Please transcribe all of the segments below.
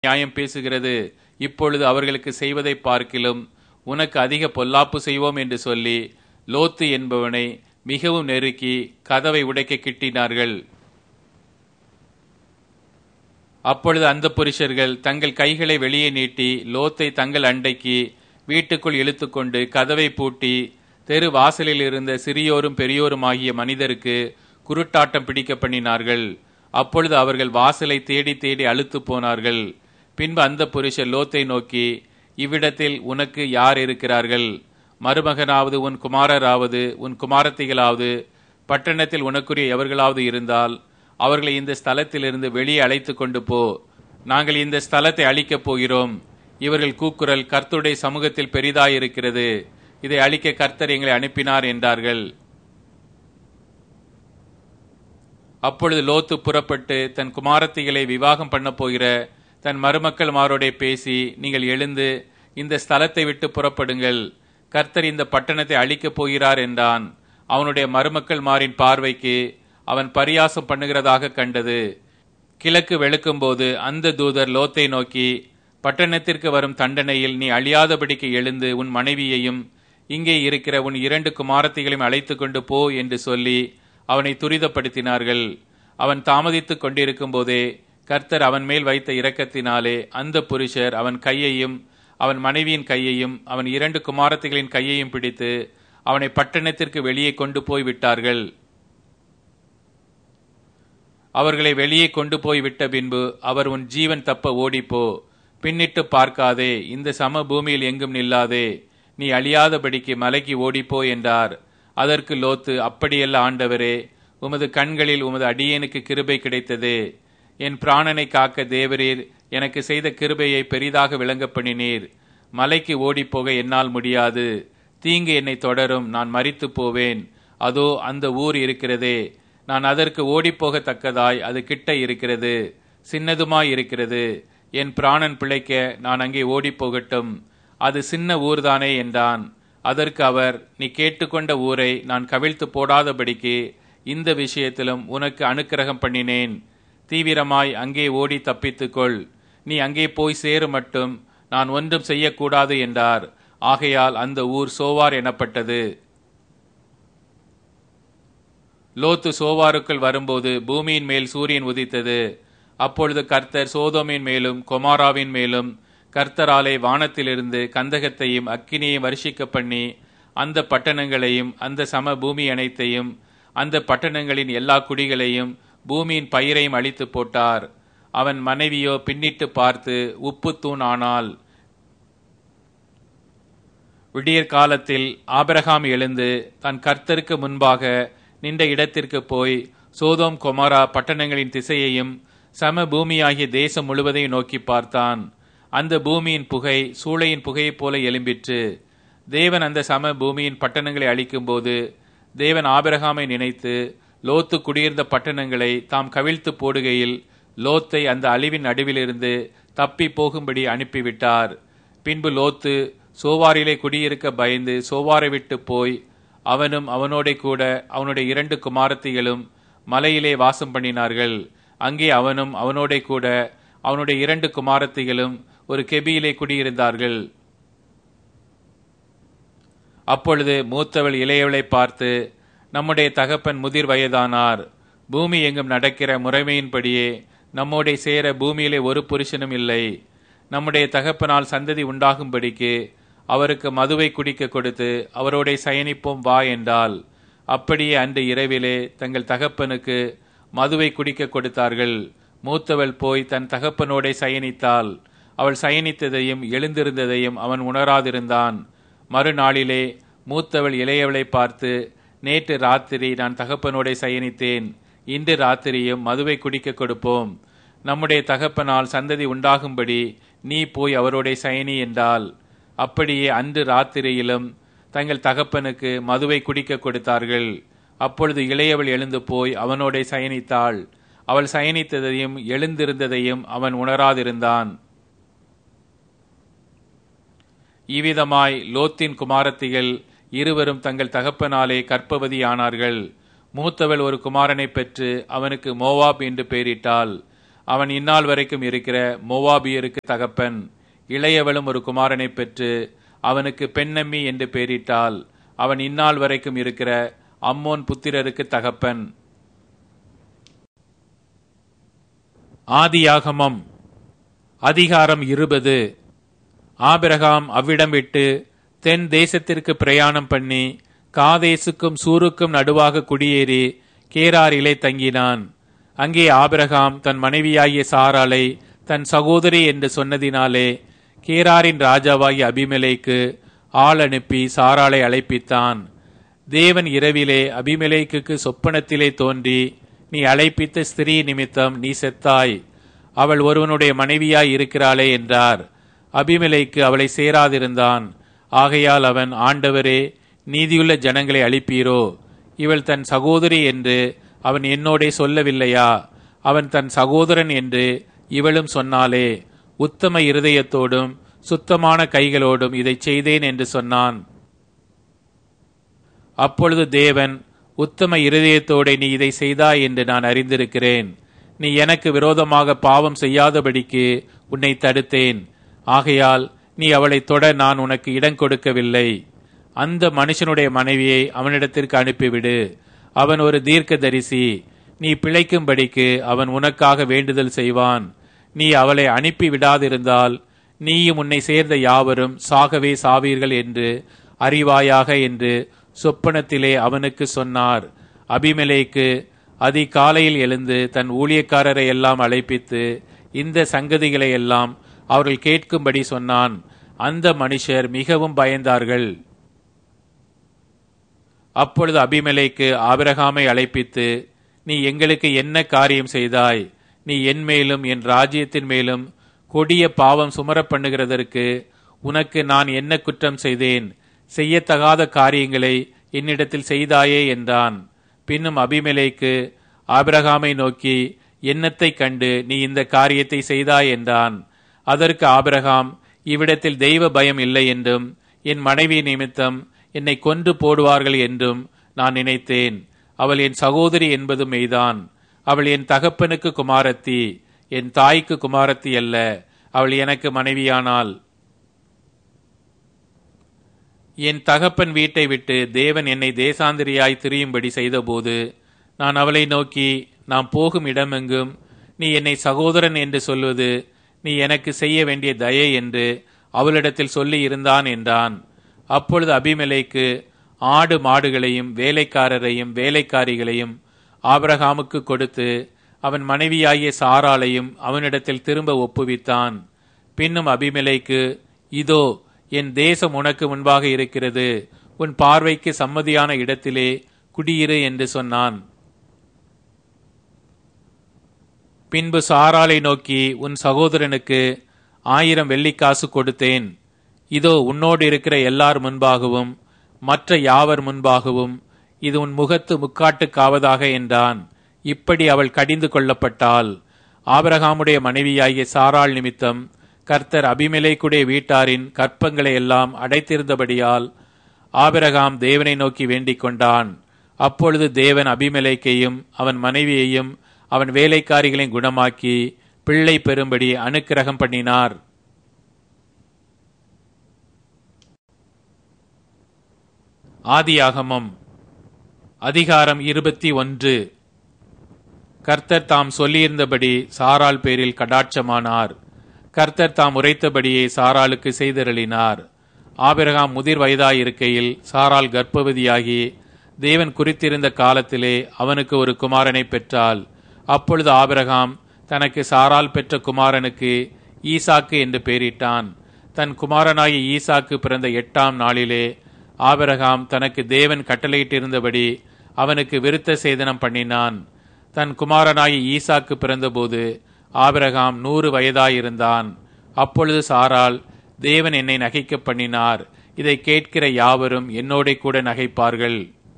நியாயம் பேசுகிறது. இப்பொழுது அவர்களுக்கு செய்வதை பார்க்கிலும் உனக்கு அதிக பொல்லாப்பு செய்வோம் என்று சொல்லி லோத்து என்பவனை மிகவும் நெருக்கி கதவை உடைக்க கிட்டினார்கள். அப்பொழுது அந்த புருஷர்கள் தங்கள் கைகளை வெளியே நீட்டி லோத்தை தங்கள் அண்டைக்கு வீட்டுக்குள் இழுத்துக்கொண்டு கதவை பூட்டி தெரு வாசலில் இருந்த சிறியோரும் பெரியோருமாகிய மனிதருக்கு குருட்டாட்டம் பிடிக்க பண்ணினார்கள். அப்பொழுது அவர்கள் வாசலை தேடி தேடி அலுத்து போனார்கள். பின்பு அந்த புருஷர் லோத்தை நோக்கி, இவ்விடத்தில் உனக்கு யார் இருக்கிறார்கள்? மருமகனாவது உன் குமாரராவது உன் குமாரத்திகளாவது பட்டணத்தில் உனக்குரிய எவர்களாவது இருந்தால் அவர்களை இந்த ஸ்தலத்திலிருந்து வெளியே அழைத்து கொண்டு போ. நாங்கள் இந்த ஸ்தலத்தை அழிக்கப் போகிறோம். இவர்கள் கூக்குரல் கர்த்தருடைய சமூகத்தில் பெரிதாயிருக்கிறது. இதை அழிக்க கர்த்தர் எங்களை அனுப்பினார் என்றார்கள். அப்பொழுது லோத்து புறப்பட்டு தன் குமாரத்திகளை விவாகம் பண்ண போகிற தன் மருமக்கள்மாரோடே பேசி, நீங்கள் எழுந்து இந்த ஸ்தலத்தை விட்டு புறப்படுங்கள், கர்த்தர் இந்த பட்டணத்தை அழிக்கப் போகிறார் என்றான். அவனுடைய மருமக்கள்மாரின் பார்வைக்கு அவன் பரியாசம் பண்ணுகிறதாக கண்டது. கிழக்கு வெளுக்கும்போது அந்த தூதர் லோத்தை நோக்கி, பட்டணத்திற்கு வரும் தண்டனையில் நீ அழியாதபடிக்கு எழுந்து உன் மனைவியையும் இங்கே இருக்கிற உன் 2 குமாரத்திகளையும் அழைத்து கொண்டு போ என்று சொல்லி அவனை துரிதப்படுத்தினார்கள். அவன் தாமதித்துக் கொண்டிருக்கும் போதே கர்த்தர் அவன் மேல் வைத்த இரக்கத்தினாலே அந்த புருஷர் அவன் கையையும் அவன் மனைவியின் கையையும் அவன் 2 குமாரத்திகளின் கையையும் பிடித்து அவனை பட்டணத்திற்கு வெளியே கொண்டு போய் விட்டார்கள். அவர்களை வெளியே கொண்டு போய் விட்ட பின்பு அவர், உன் ஜீவன் தப்ப ஓடிப்போ, பின்னிட்டு பார்க்காதே, இந்த சம பூமியில் எங்கும் நில்லாதே, நீ அழியாதபடிக்கு மலைக்கு ஓடிப்போ என்றார். அதற்கு லோத்து, அப்படியல்ல ஆண்டவரே, உமது கண்களில் உமது அடியேனுக்கு கிருபை கிடைத்தது. என் பிராணனை காக்க தேவரீர் எனக்கு செய்த கிருபையை பெரிதாக விளங்க பண்ணினீர். மலைக்கு ஓடிப்போக என்னால் முடியாது. தீங்கு என்னை தொடரும், நான் மரித்து போவேன். அதோ அந்த ஊர் இருக்கிறதே, நான் அதற்கு ஓடிப்போகத்தக்கதாய் அது கிட்ட இருக்கிறது, சின்னதுமாய் இருக்கிறது. என் பிராணன் பிழைக்க நான் அங்கே ஓடிப்போகட்டும், அது சின்ன ஊர்தானே என்றான். அதற்கு அவர், நீ கேட்டுக்கொண்ட ஊரை நான் கவிழ்த்து போடாதபடிக்கு இந்த விஷயத்திலும் உனக்கு அனுக்கிரகம் பண்ணினேன். தீவிரமாய் அங்கே ஓடி தப்பித்துக்கொள். நீ அங்கே போய் சேரு மட்டும் நான் ஒன்றும் செய்யக்கூடாது என்றார். ஆகையால் அந்த ஊர் சோவார் எனப்பட்டது. லோத்து சோவாருக்குள் வரும்போது பூமியின் மேல் சூரியன் உதித்தது. அப்பொழுது கர்த்தர் சோதோமின் மேலும் கொமாராவின் மேலும் கர்த்தராலே வானத்திலிருந்து கந்தகத்தையும் அக்கினியையும் வருஷிக்க பண்ணி அந்த பட்டணங்களையும் அந்த சம பூமி அனைத்தையும் அந்த பட்டணங்களின் எல்லா குடிகளையும் பூமியின் பயிரையும் அழித்து போட்டார். அவன் மனைவியோ பின்னிட்டு பார்த்து உப்பு தூண் ஆனாள். விடியற் காலத்தில் ஆபிரகாம் எழுந்து தன் கர்த்தருக்கு முன்பாக நின்ற இடத்திற்கு போய் சோதோம் கொமாரா பட்டணங்களின் திசையையும் சம பூமியாகிய தேசம் முழுவதையும் நோக்கி பார்த்தான். அந்த பூமியின் புகை சூளையின் புகையைப் போல எழும்பிற்று. தேவன் அந்த சம பூமியின் பட்டணங்களை அழிக்கும் போது தேவன் ஆபிரகாமை நினைத்து லோத்து குடியிருந்த பட்டணங்களை தாம் கவிழ்த்து போடுகையில் லோத்தை அந்த அழிவின் நடுவிலிருந்து தப்பி போகும்படி அனுப்பிவிட்டார். பின்பு லோத்து சோவாரிலே குடியிருக்க பயந்து சோவாரை விட்டு போய் அவனும் அவனோட கூட அவனுடைய 2 குமாரத்திகளும் மலையிலே வாசம் பண்ணினார்கள். அங்கே அவனும் அவனோட கூட அவனுடைய 2 குமாரத்திகளும் ஒரு கெபியிலே குடியிருந்தார்கள். அப்பொழுது மூத்தவள் இளையவளை பார்த்து, நம்முடைய தகப்பன் முதிர் வயதானார். பூமி எங்கும் நடக்கிற முறைமையின்படியே நம்மோட சேர பூமியிலே ஒரு புருஷனும் இல்லை. நம்முடைய தகப்பனால் சந்ததி உண்டாகும்படிக்கு அவருக்கு மதுவை குடிக்க கொடுத்து அவரோட சயனிப்போம் வா என்றாள். அப்படியே அன்று இரவிலே தங்கள் தகப்பனுக்கு மதுவை குடிக்க கொடுத்தார்கள். மூத்தவள் போய் தன் தகப்பனோட சயனித்தாள். அவள் சயனித்ததையும் எழுந்திருந்ததையும் அவன் உணராதிருந்தான். மறுநாளிலே மூத்தவள் இளையவளை பார்த்து, நேற்று ராத்திரி நான் தகப்பனோட சயனித்தேன், இன்று ராத்திரியும் மதுவை குடிக்க கொடுப்போம். நம்முடைய தகப்பனால் சந்ததி உண்டாகும்படி நீ போய் அவரோட சயனி என்றாள். அப்படியே அன்று ராத்திரியிலும் தங்கள் தகப்பனுக்கு மதுவை குடிக்க கொடுத்தார்கள். அப்பொழுது இளையவள் எழுந்து போய் அவனோட சயனித்தாள். அவள் சயனித்ததையும் எழுந்திருந்ததையும் அவன் உணராதிருந்தான். இவ்விதமாய் லோத்தின் குமாரத்திகள் இருவரும் தங்கள் தகப்பனாலே கர்ப்பவதியானார்கள். மூத்தவள் ஒரு குமாரனை பெற்று அவனுக்கு மோவாப் என்று பெயரிட்டாள். அவன் இந்நாள் வரைக்கும் இருக்கிற மோவாபியருக்கு தகப்பன். இளையவளும் ஒரு குமாரனை பெற்று அவனுக்கு பெண்ணம்மி என்று பெயரிட்டாள். அவன் இந்நாள் வரைக்கும் இருக்கிற அம்மோன் புத்திரருக்கு தகப்பன். ஆதியாகமம் அதிகாரம் 20. ஆபிரகாம் அவ்விடம் விட்டு தென் தேசத்திற்கு பிரயாணம் பண்ணி காதேசுக்கும் சூருக்கும் நடுவாக குடியேறி கேராரிலே தங்கினான். அங்கே ஆபிரகாம் தன் மனைவியாகிய சாராளை தன் சகோதரி என்று சொன்னதினாலே கேராரின் ராஜாவாகிய அபிமெலேக்கு ஆள் அனுப்பி சாராளை அழைப்பித்தான். தேவன் இரவிலே அபிமெலேக்குக்கு சொப்பனத்திலே தோன்றி, நீ அழைப்பித்த ஸ்திரீ நிமித்தம் நீ செத்தாய், அவள் ஒருவனுடைய மனைவியாய் இருக்கிறாளே என்றார். அபிமெலேக்கு அவளை சேராதிருந்தான். ஆகையால் அவன், ஆண்டவரே, நீதியுள்ள ஜனங்களை அழிப்பீரோ? இவள் தன் சகோதரி என்று அவன் என்னோடே சொல்லவில்லையா? அவன் தன் சகோதரன் என்று இவளும் சொன்னாலே. உத்தம இருதயத்தோடும் சுத்தமான கைகளோடும் இதை செய்தேன் என்று சொன்னான். அப்பொழுது தேவன், உத்தம இருதயத்தோடே நீ இதை செய்தாய் என்று நான் அறிந்திருக்கிறேன். நீ எனக்கு விரோதமாக பாவம் செய்யாதபடிக்கு உன்னை தடுத்தேன். ஆகையால் நீ அவளை தொட நான் உனக்கு இடம் கொடுக்கவில்லை. அந்த மனுஷனுடைய மனைவியை அவனிடத்திற்கு அனுப்பிவிடு. அவன் ஒரு தீர்க்கதரிசி. நீ பிழைக்கும்படிக்கு அவன் உனக்காக வேண்டுதல் செய்வான். நீ அவளை அனுப்பி விடாதிருந்தால் நீயும் உன்னை சேர்ந்த யாவரும் சாகவே சாவீர்கள் என்று அறிவாயாக என்று சொப்பனத்திலே அவனுக்கு சொன்னார். அபிமெலேக்கு அதிகாலையில் எழுந்து தன் ஊழியக்காரரை எல்லாம் அழைப்பித்து இந்த சங்கதிகளை எல்லாம் அவர்கள் கேட்கும்படி சொன்னான். அந்த மனுஷர் மிகவும் பயந்தார்கள். அப்பொழுது அபிமெலேக்கு ஆபிரகாமை அழைப்பித்து, நீ எங்களுக்கு என்ன காரியம் செய்தாய்? நீ என் மேலும் என் ராஜ்யத்தின் மேலும் கொடிய பாவம் சுமர பண்ணுகிறதற்கு உனக்கு நான் என்ன குற்றம் செய்தேன்? செய்யத்தகாத காரியங்களை என்னிடத்தில் செய்தாயே என்றான். பின்னும் அபிமெலேக்கு ஆபிரகாமை நோக்கி, என்னத்தை கண்டு நீ இந்த காரியத்தை செய்தாய் என்றான். அதற்கு ஆபிரகாம், இவ்விடத்தில் தெய்வ பயம் இல்லை என்றும் என் மனைவி நிமித்தம் என்னை கொன்று போடுவார்கள் என்றும் நான் நினைத்தேன். அவள் என் சகோதரி என்பது மெய்தான். அவள் என் தகப்பனுக்கு குமாரத்தி, என் தாய்க்கு குமாரத்தி அல்ல. அவள் எனக்கு மனைவியானாள். என் தகப்பன் வீட்டை விட்டு தேவன் என்னை தேசாந்திரியாய் திரியும்படி செய்தபோது நான் அவளை நோக்கி, நாம் போகும் இடமெங்கும் நீ என்னை சகோதரன் என்று சொல்வது நீ எனக்கு செய்ய வேண்டிய தயை என்று அவளிடத்தில் சொல்லி இருந்தான் என்றான். அப்பொழுது அபிமெலேக்கு ஆடு மாடுகளையும் வேலைக்காரரையும் வேலைக்காரிகளையும் ஆபிரகாமுக்கு கொடுத்து அவன் மனைவியாகிய சாராளையும் அவனிடத்தில் திரும்ப ஒப்புவித்தான். பின்னும் அபிமெலேக்கு, இதோ என் தேசம் உனக்கு முன்பாக இருக்கிறது, உன் பார்வைக்கு சம்மதியான இடத்திலே குடியிரு என்று சொன்னான். பின்பு சாராளை நோக்கி, உன் சகோதரனுக்கு 1000 வெள்ளிக்காசு கொடுத்தேன். இதோ உன்னோடு இருக்கிற எல்லார் முன்பாகவும் மற்ற யாவர் முன்பாகவும் இது உன் முகத்து முக்காட்டுக்காவதாக என்றான். இப்படி அவள் கடிந்து கொள்ளப்பட்டாள். ஆபிரகாமுடைய மனைவியாகிய சாராள் நிமித்தம் கர்த்தர் அபிமெலேக்குடைய வீட்டாரின் கற்பங்களை எல்லாம் அடைத்திருந்தபடியால் ஆபிரகாம் தேவனை நோக்கி வேண்டிக் கொண்டான். அப்பொழுது தேவன் அபிமெலேக்கையும் அவன் மனைவியையும் அவன் வேலைக்காரிகளையும் குணமாக்கி பிள்ளை பெறும்படி அனுக்கிரகம் பண்ணினார். ஆதியாகமம் அதிகாரம் 21. கர்த்தர் தாம் சொல்லியிருந்தபடி சாராள் பேரில் கடாட்சமானார். கர்த்தர் தாம் உரைத்தபடியே சாராளுக்கு செய்தருளினார். ஆபிரகாம் முதிர் வயதாயிருக்கையில் சாராள் கர்ப்பவதியாகி தேவன் குறித்திருந்த காலத்திலே அவனுக்கு ஒரு குமாரனை பெற்றாள். அப்பொழுது ஆபிரகாம் தனக்கு சாராள் பெற்ற குமாரனுக்கு ஈசாக்கு என்று பெயரிட்டான். தன் குமாரனாகிய ஈசாக்கு பிறந்த 8ஆம் நாளிலே ஆபிரகாம் தனக்கு தேவன் கட்டளையிட்டிருந்தபடி அவனுக்கு விருத்த சேதனம் பண்ணினான். தன் குமாரனாகிய ஈசாக்கு பிறந்தபோது ஆபிரகாம் 100 வயதாயிருந்தான். அப்பொழுது சாராள், தேவன் என்னை நகைக்க பண்ணினார், இதை கேட்கிற யாவரும் என்னோட கூட நகைப்பார்கள்.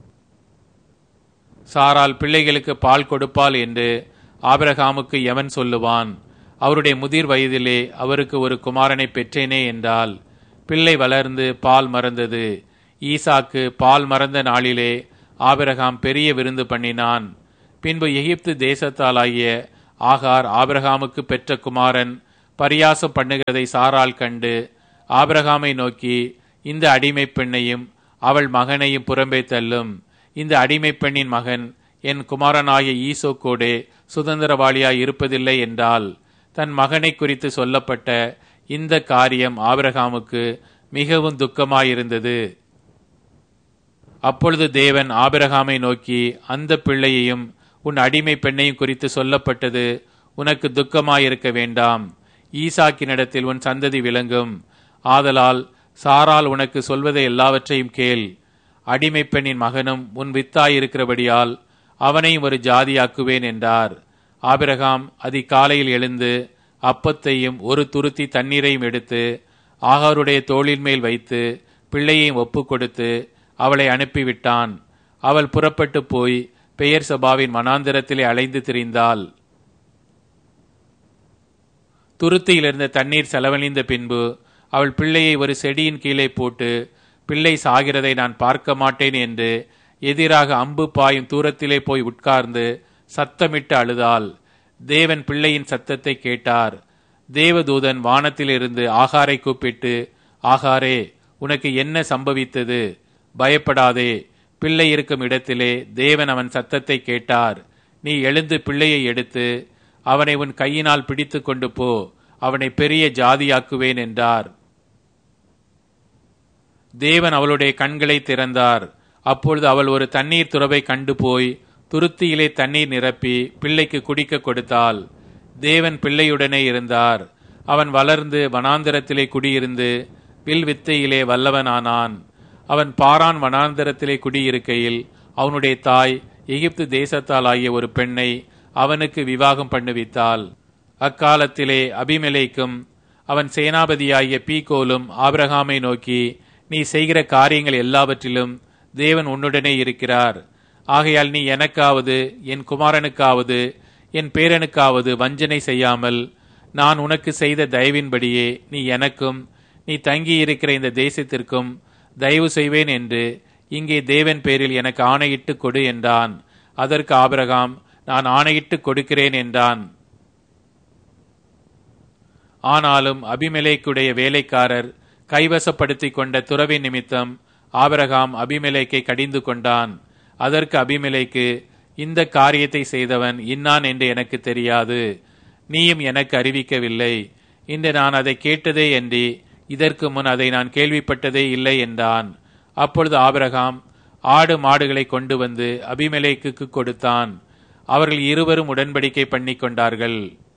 சாராள் பிள்ளைகளுக்கு பால் கொடுப்பாள் என்று ஆபிரகாமுக்கு எவன் சொல்லுவான்? அவருடைய முதிர் வயதிலே அவருக்கு ஒரு குமாரனை பெற்றேனே என்றால். பிள்ளை வளர்ந்து பால் மறந்தது. ஈசாக்கு பால் மறந்த நாளிலே ஆபிரகாம் பெரிய விருந்து பண்ணினான். பின்பு எகிப்து தேசத்தாலாகிய ஆகார் ஆபிரகாமுக்கு பெற்ற குமாரன் பரியாசம் பண்ணுகிறதை சாராள் கண்டு ஆபிரகாமை நோக்கி, இந்த அடிமை பெண்ணையும் அவள் மகனையும் புறம்பே தள்ளும். இந்த அடிமை பெண்ணின் மகன் என் குமாரனாகிய ஈசோக்கோடே சுதந்திரவாளியாய் இருப்பதில்லை என்றால், தன் மகனை குறித்து சொல்லப்பட்ட இந்த காரியம் ஆபிரகாமுக்கு மிகவும் துக்கமாயிருந்தது. அப்பொழுது தேவன் ஆபிரகாமை நோக்கி, அந்த பிள்ளையையும் உன் அடிமை பெண்ணையும் குறித்து சொல்லப்பட்டது உனக்கு துக்கமாயிருக்க வேண்டாம். ஈசாக்கினிடத்தில் உன் சந்ததி விளங்கும். ஆதலால் சாராள் உனக்கு சொல்வதை எல்லாவற்றையும் கேள். அடிமை பெண்ணின் மகனும் உன் வித்தாயிருக்கிறபடியால் அவனையும் ஒரு ஜாதியாக்குவேன் என்றார். ஆபிரகாம் அதிகாலையில் எழுந்து அப்பத்தையும் ஒரு துருத்தி தண்ணீரையும் எடுத்து ஆகாருடைய தோளின் மேல் வைத்து பிள்ளையையும் ஒப்புக் கொடுத்து அவளை அனுப்பிவிட்டான். அவள் புறப்பட்டு போய் பெயர் சபாவின் வனாந்திரத்திலே அலைந்து திரிந்தாள். துருத்தியிலிருந்த தண்ணீர் செலவழிந்த பின்பு அவள் பிள்ளையை ஒரு செடியின் கீழே போட்டு, பிள்ளை சாகிறதை நான் பார்க்க மாட்டேன் என்று எதிராக அம்பு பாயும் தூரத்திலே போய் உட்கார்ந்து சத்தமிட்டு அழுதாள். தேவன் பிள்ளையின் சத்தத்தை கேட்டார். தேவதூதன் வானத்திலிருந்து ஆகாரை கூப்பிட்டு, ஆகாரே, உனக்கு என்ன சம்பவித்தது? பயப்படாதே. பிள்ளை இருக்கும் இடத்திலே தேவன் அவன் சத்தத்தை கேட்டார். நீ எழுந்து பிள்ளையை எடுத்து அவனை உன் கையினால் பிடித்து கொண்டு போ. அவனை பெரிய ஜாதியாக்குவேன் என்றார். தேவன் அவளுடைய கண்களை திறந்தார். அப்பொழுது அவள் ஒரு தண்ணீர் துறவை கண்டு போய் துருத்தியிலே தண்ணீர் நிரப்பி பிள்ளைக்கு குடிக்க கொடுத்தாள். தேவன் பிள்ளையுடனே இருந்தார். அவன் வளர்ந்து வனாந்திரத்திலே குடியிருந்து வில் வித்தையிலே வல்லவனானான். அவன் பாரான் வனாந்திரத்திலே குடியிருக்கையில் அவனுடைய தாய் எகிப்து தேசத்தால் ஆகிய ஒரு பெண்ணை அவனுக்கு விவாகம் பண்ணுவித்தாள். அக்காலத்திலே அபிமெலேக்கும் அவன் சேனாபதியாகிய பீகோலும் ஆபிரகாமை நோக்கி, நீ செய்கிற காரியங்கள் எல்லாவற்றிலும் தேவன் உன்னுடனே இருக்கிறார். ஆகையால் நீ எனக்காவது என் குமாரனுக்காவது என் பேரனுக்காவது வஞ்சனை செய்யாமல் நான் உனக்கு செய்த தயவின்படியே நீ எனக்கும் நீ தங்கியிருக்கிற இந்த தேசத்திற்கும் தயவு செய்வேன் என்று இங்கே தேவன் பேரில் எனக்கு ஆணையிட்டு கொடு என்றான். அதற்கு ஆபிரகாம், நான் ஆணையிட்டு கொடுக்கிறேன் என்றான். ஆனாலும் அபிமெலேக்குடைய வேலைக்காரர் கைவசப்படுத்தி கொண்ட துறவி நிமித்தம் ஆபிரகாம் அபிமெலேக்கை கடிந்து கொண்டான். அதற்கு அபிமெலேக்கு, இந்த காரியத்தை செய்தவன் இன்னான் என்று எனக்கு தெரியாது, நீயும் எனக்கு அறிவிக்கவில்லை. இன்று நான் அதை கேட்டதே அன்றி இதற்கு முன் அதை நான் கேள்விப்பட்டதே இல்லை என்றான். அப்பொழுது ஆபிரகாம் ஆடு மாடுகளை கொண்டு வந்து அபிமெலேக்குக்கு கொடுத்தான். அவர்கள் இருவரும் உடன்படிக்கை பண்ணி கொண்டார்கள்.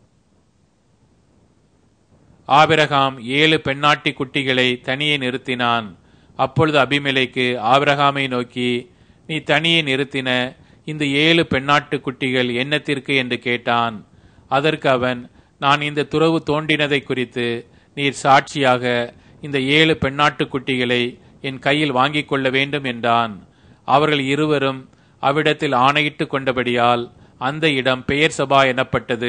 ஆபிரகாம் 7 பெண்ணாட்டி குட்டிகளை தனியே நிறுத்தினான். அப்பொழுது அபிமெலேக்கு ஆபிரகாமை நோக்கி, நீ தனியே நிறுத்தின இந்த 7 பெண்ணாட்டு குட்டிகள் என்னத்திற்கு என்று கேட்டான். அதற்கு அவன், நான் இந்த துறவு தோண்டினதை குறித்து நீர் சாட்சியாக இந்த 7 பெண்ணாட்டு குட்டிகளை என் கையில் வாங்கிக் கொள்ள வேண்டும் என்றான். அவர்கள் இருவரும் அவ்விடத்தில் ஆணையிட்டு கொண்டபடியால் அந்த இடம் பெயர் சபா எனப்பட்டது.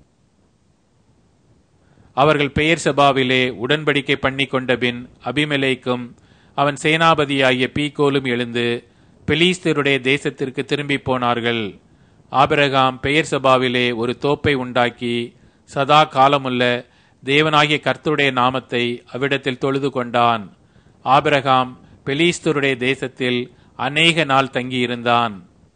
அவர்கள் பெயர் சபாவிலே உடன்படிக்கை பண்ணி கொண்டபின் அபிமெலேக்கும் அவன் சேனாபதியாகிய பீகோலும் எழுந்து பெலிஸ்தருடைய தேசத்திற்கு திரும்பி போனார்கள். ஆபிரகாம் பெயர் சபாவிலே ஒரு தோப்பை உண்டாக்கி சதா காலமுள்ள தேவனாகிய கர்த்தருடைய நாமத்தை அவ்விடத்தில் தொழுது கொண்டான். ஆபிரகாம் பெலிஸ்தருடைய தேசத்தில் அநேக நாள் தங்கியிருந்தான்.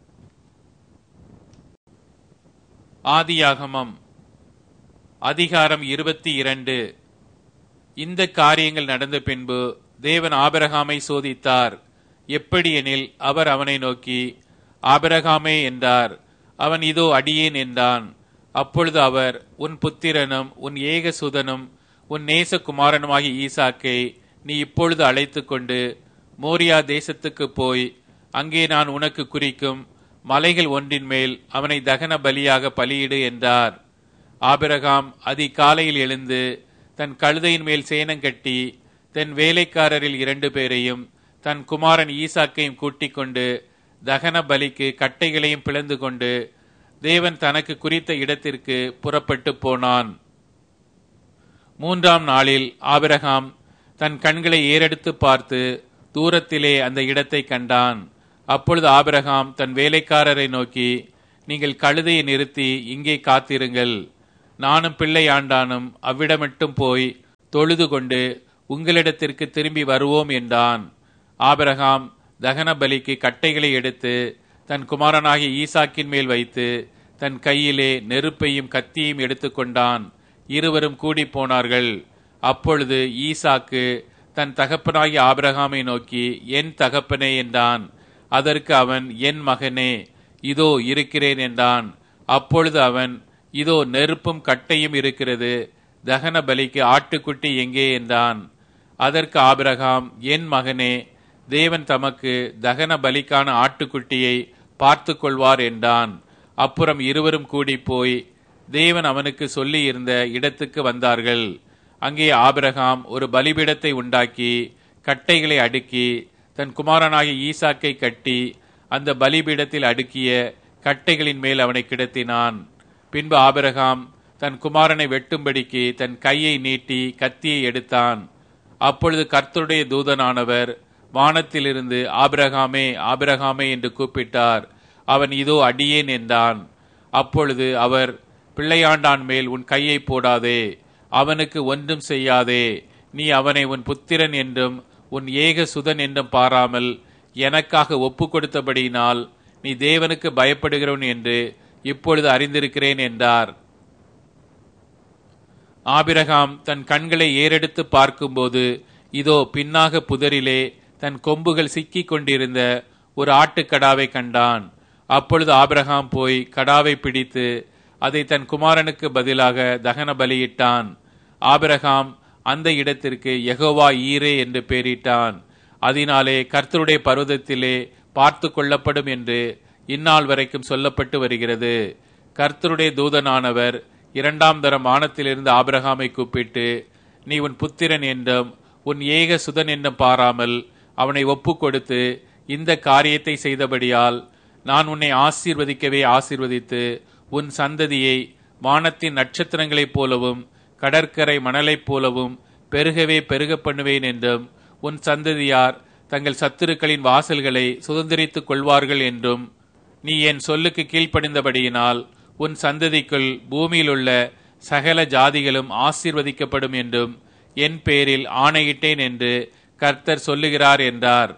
ஆதியாகமம் அதிகாரம் 22. இந்த காரியங்கள் நடந்த பின்பு தேவன் ஆபிரகாமை சோதித்தார். எப்படியெனில் அவர் அவனை நோக்கி, ஆபிரகாமே என்றார். அவன், இதோ அடியேன் என்றான். அப்பொழுது அவர், உன் புத்திரனும் உன் ஏகசுதனும் உன் நேசகுமாரனுமாகிய ஈசாக்கை நீ இப்பொழுது அழைத்து கொண்டு மோரியா தேசத்துக்கு போய் அங்கே நான் உனக்கு குறிக்கும் மலைகள் ஒன்றின் மேல் அவனை தகன பலியாக பலியிடு என்றார். ஆபிரகாம் அதிகாலையில் எழுந்து தன் கழுதையின் மேல் சேனங்கட்டி தன் வேலைக்காரரில் 2 பேரையும் தன் குமாரன் ஈசாக்கையும் கூட்டிக் கொண்டு தகன பலிக்கு கட்டைகளையும் பிளந்து கொண்டு தேவன் தனக்கு குறித்த இடத்திற்கு புறப்பட்டு போனான். 3ஆம் நாளில் ஆபிரகாம் தன் கண்களை ஏறெடுத்து பார்த்து தூரத்திலே அந்த இடத்தை கண்டான். அப்பொழுது ஆபிரகாம் தன் வேலைக்காரரை நோக்கி, நீங்கள் கழுதையை நிறுத்தி இங்கே காத்திருங்கள். நானும் பிள்ளையாண்டானும் அவ்விடமட்டும் போய் தொழுது கொண்டு உங்களிடத்திற்கு திரும்பி வருவோம் என்றான். ஆபிரகாம் தகன பலிக்கு கட்டைகளை எடுத்து தன் குமாரனாகிய ஈசாக்கின் மேல் வைத்து தன் கையிலே நெருப்பையும் கத்தியையும் எடுத்துக்கொண்டான். இருவரும் கூடி போனார்கள். அப்பொழுது ஈசாக்கு தன் தகப்பனாகிய ஆபிரகாமை நோக்கி, என் தகப்பனே என்றான். அதற்கு அவன், என் மகனே, இதோ இருக்கிறேன் என்றான். அப்பொழுது அவன், இதோ நெருப்பும் கட்டையும் இருக்கிறது, தகன பலிக்கு ஆட்டுக்குட்டி எங்கே என்றான். அதற்கு ஆபிரகாம், என் மகனே, தேவன் தமக்கு தகன பலிக்கான ஆட்டுக்குட்டியை பார்த்து கொள்வார் என்றான். அப்புறம் இருவரும் கூடி போய் தேவன் அவனுக்கு சொல்லி இருந்த இடத்துக்கு வந்தார்கள். அங்கே ஆபிரகாம் ஒரு பலிபீடத்தை உண்டாக்கி கட்டைகளை அடுக்கி தன் குமாரனாகிய ஈசாக்கை கட்டி அந்த பலிபீடத்தில் அடுக்கிய கட்டைகளின் மேல் அவனை கிடத்தினான். பின்பு ஆபிரகாம் தன் குமாரனை வெட்டும்படிக்கு தன் கையை நீட்டி கத்தியை எடுத்தான். அப்பொழுது கர்த்தருடைய தூதனானவர் வானத்திலிருந்து, ஆபிரகாமே, ஆபிரகாமே என்று கூப்பிட்டார். அவன், இதோ அடியேன் என்றான். அப்பொழுது அவர், பிள்ளையாண்டான் மேல் உன் கையை போடாதே, அவனுக்கு ஒன்றும் செய்யாதே. நீ அவனை உன் புத்திரன் என்றும் உன் ஏக சுதன் என்றும் பாராமல் எனக்காக ஒப்பு கொடுத்தபடியினால் நீ தேவனுக்கு பயப்படுகிறவன் என்று இப்பொழுது அறிந்திருக்கிறேன் என்றார். ஆபிரகாம் தன் கண்களை ஏறெடுத்து பார்க்கும்போது, இதோ பின்னாக புதரிலே தன் கொம்புகள் சிக்கிக் கொண்டிருந்த ஒரு ஆட்டுக்கடாவை கண்டான். அப்பொழுது ஆபிரகாம் போய் கடாவை பிடித்து அதை தன் குமாரனுக்கு பதிலாக தகன பலியிட்டான். ஆபிரகாம் அந்த இடத்திற்கு யெகோவா ஈரே என்று பெயரிட்டான். அதனாலே கர்த்தருடைய பர்வதத்திலே பார்த்து கொள்ளப்படும் என்று இந்நாள் வரைக்கும் சொல்லப்பட்டு வருகிறது. கர்த்தருடைய தூதனானவர் இரண்டாம் தரம் வானத்திலிருந்து ஆபிரகாமை கூப்பிட்டு, நீ உன் புத்திரன் என்றும் உன் ஏக சுதன் என்றும் பாராமல் அவனை ஒப்பு கொடுத்து இந்த காரியத்தை செய்தபடியால் நான் உன்னை ஆசீர்வதிக்கவே ஆசீர்வதித்து உன் சந்ததியை வானத்தின் நட்சத்திரங்களைப் போலவும் கடற்கரை மணலைப் போலவும் பெருகவே பெருக பண்ணுவேன் என்றும் உன் சந்ததியார் தங்கள் சத்துருக்களின் வாசல்களை சுதந்திரித்துக் கொள்வார்கள் என்றும் நீ என் சொல்லுக்கு கீழ்ப்படிந்தபடியினால் உன் சந்ததிக்குள் பூமியில் உள்ள சகல ஜாதிகளும் ஆசீர்வதிக்கப்படும் என்றும் என் பேரில் ஆணையிட்டேன் என்று கர்த்தர் சொல்லுகிறார் என்றார்.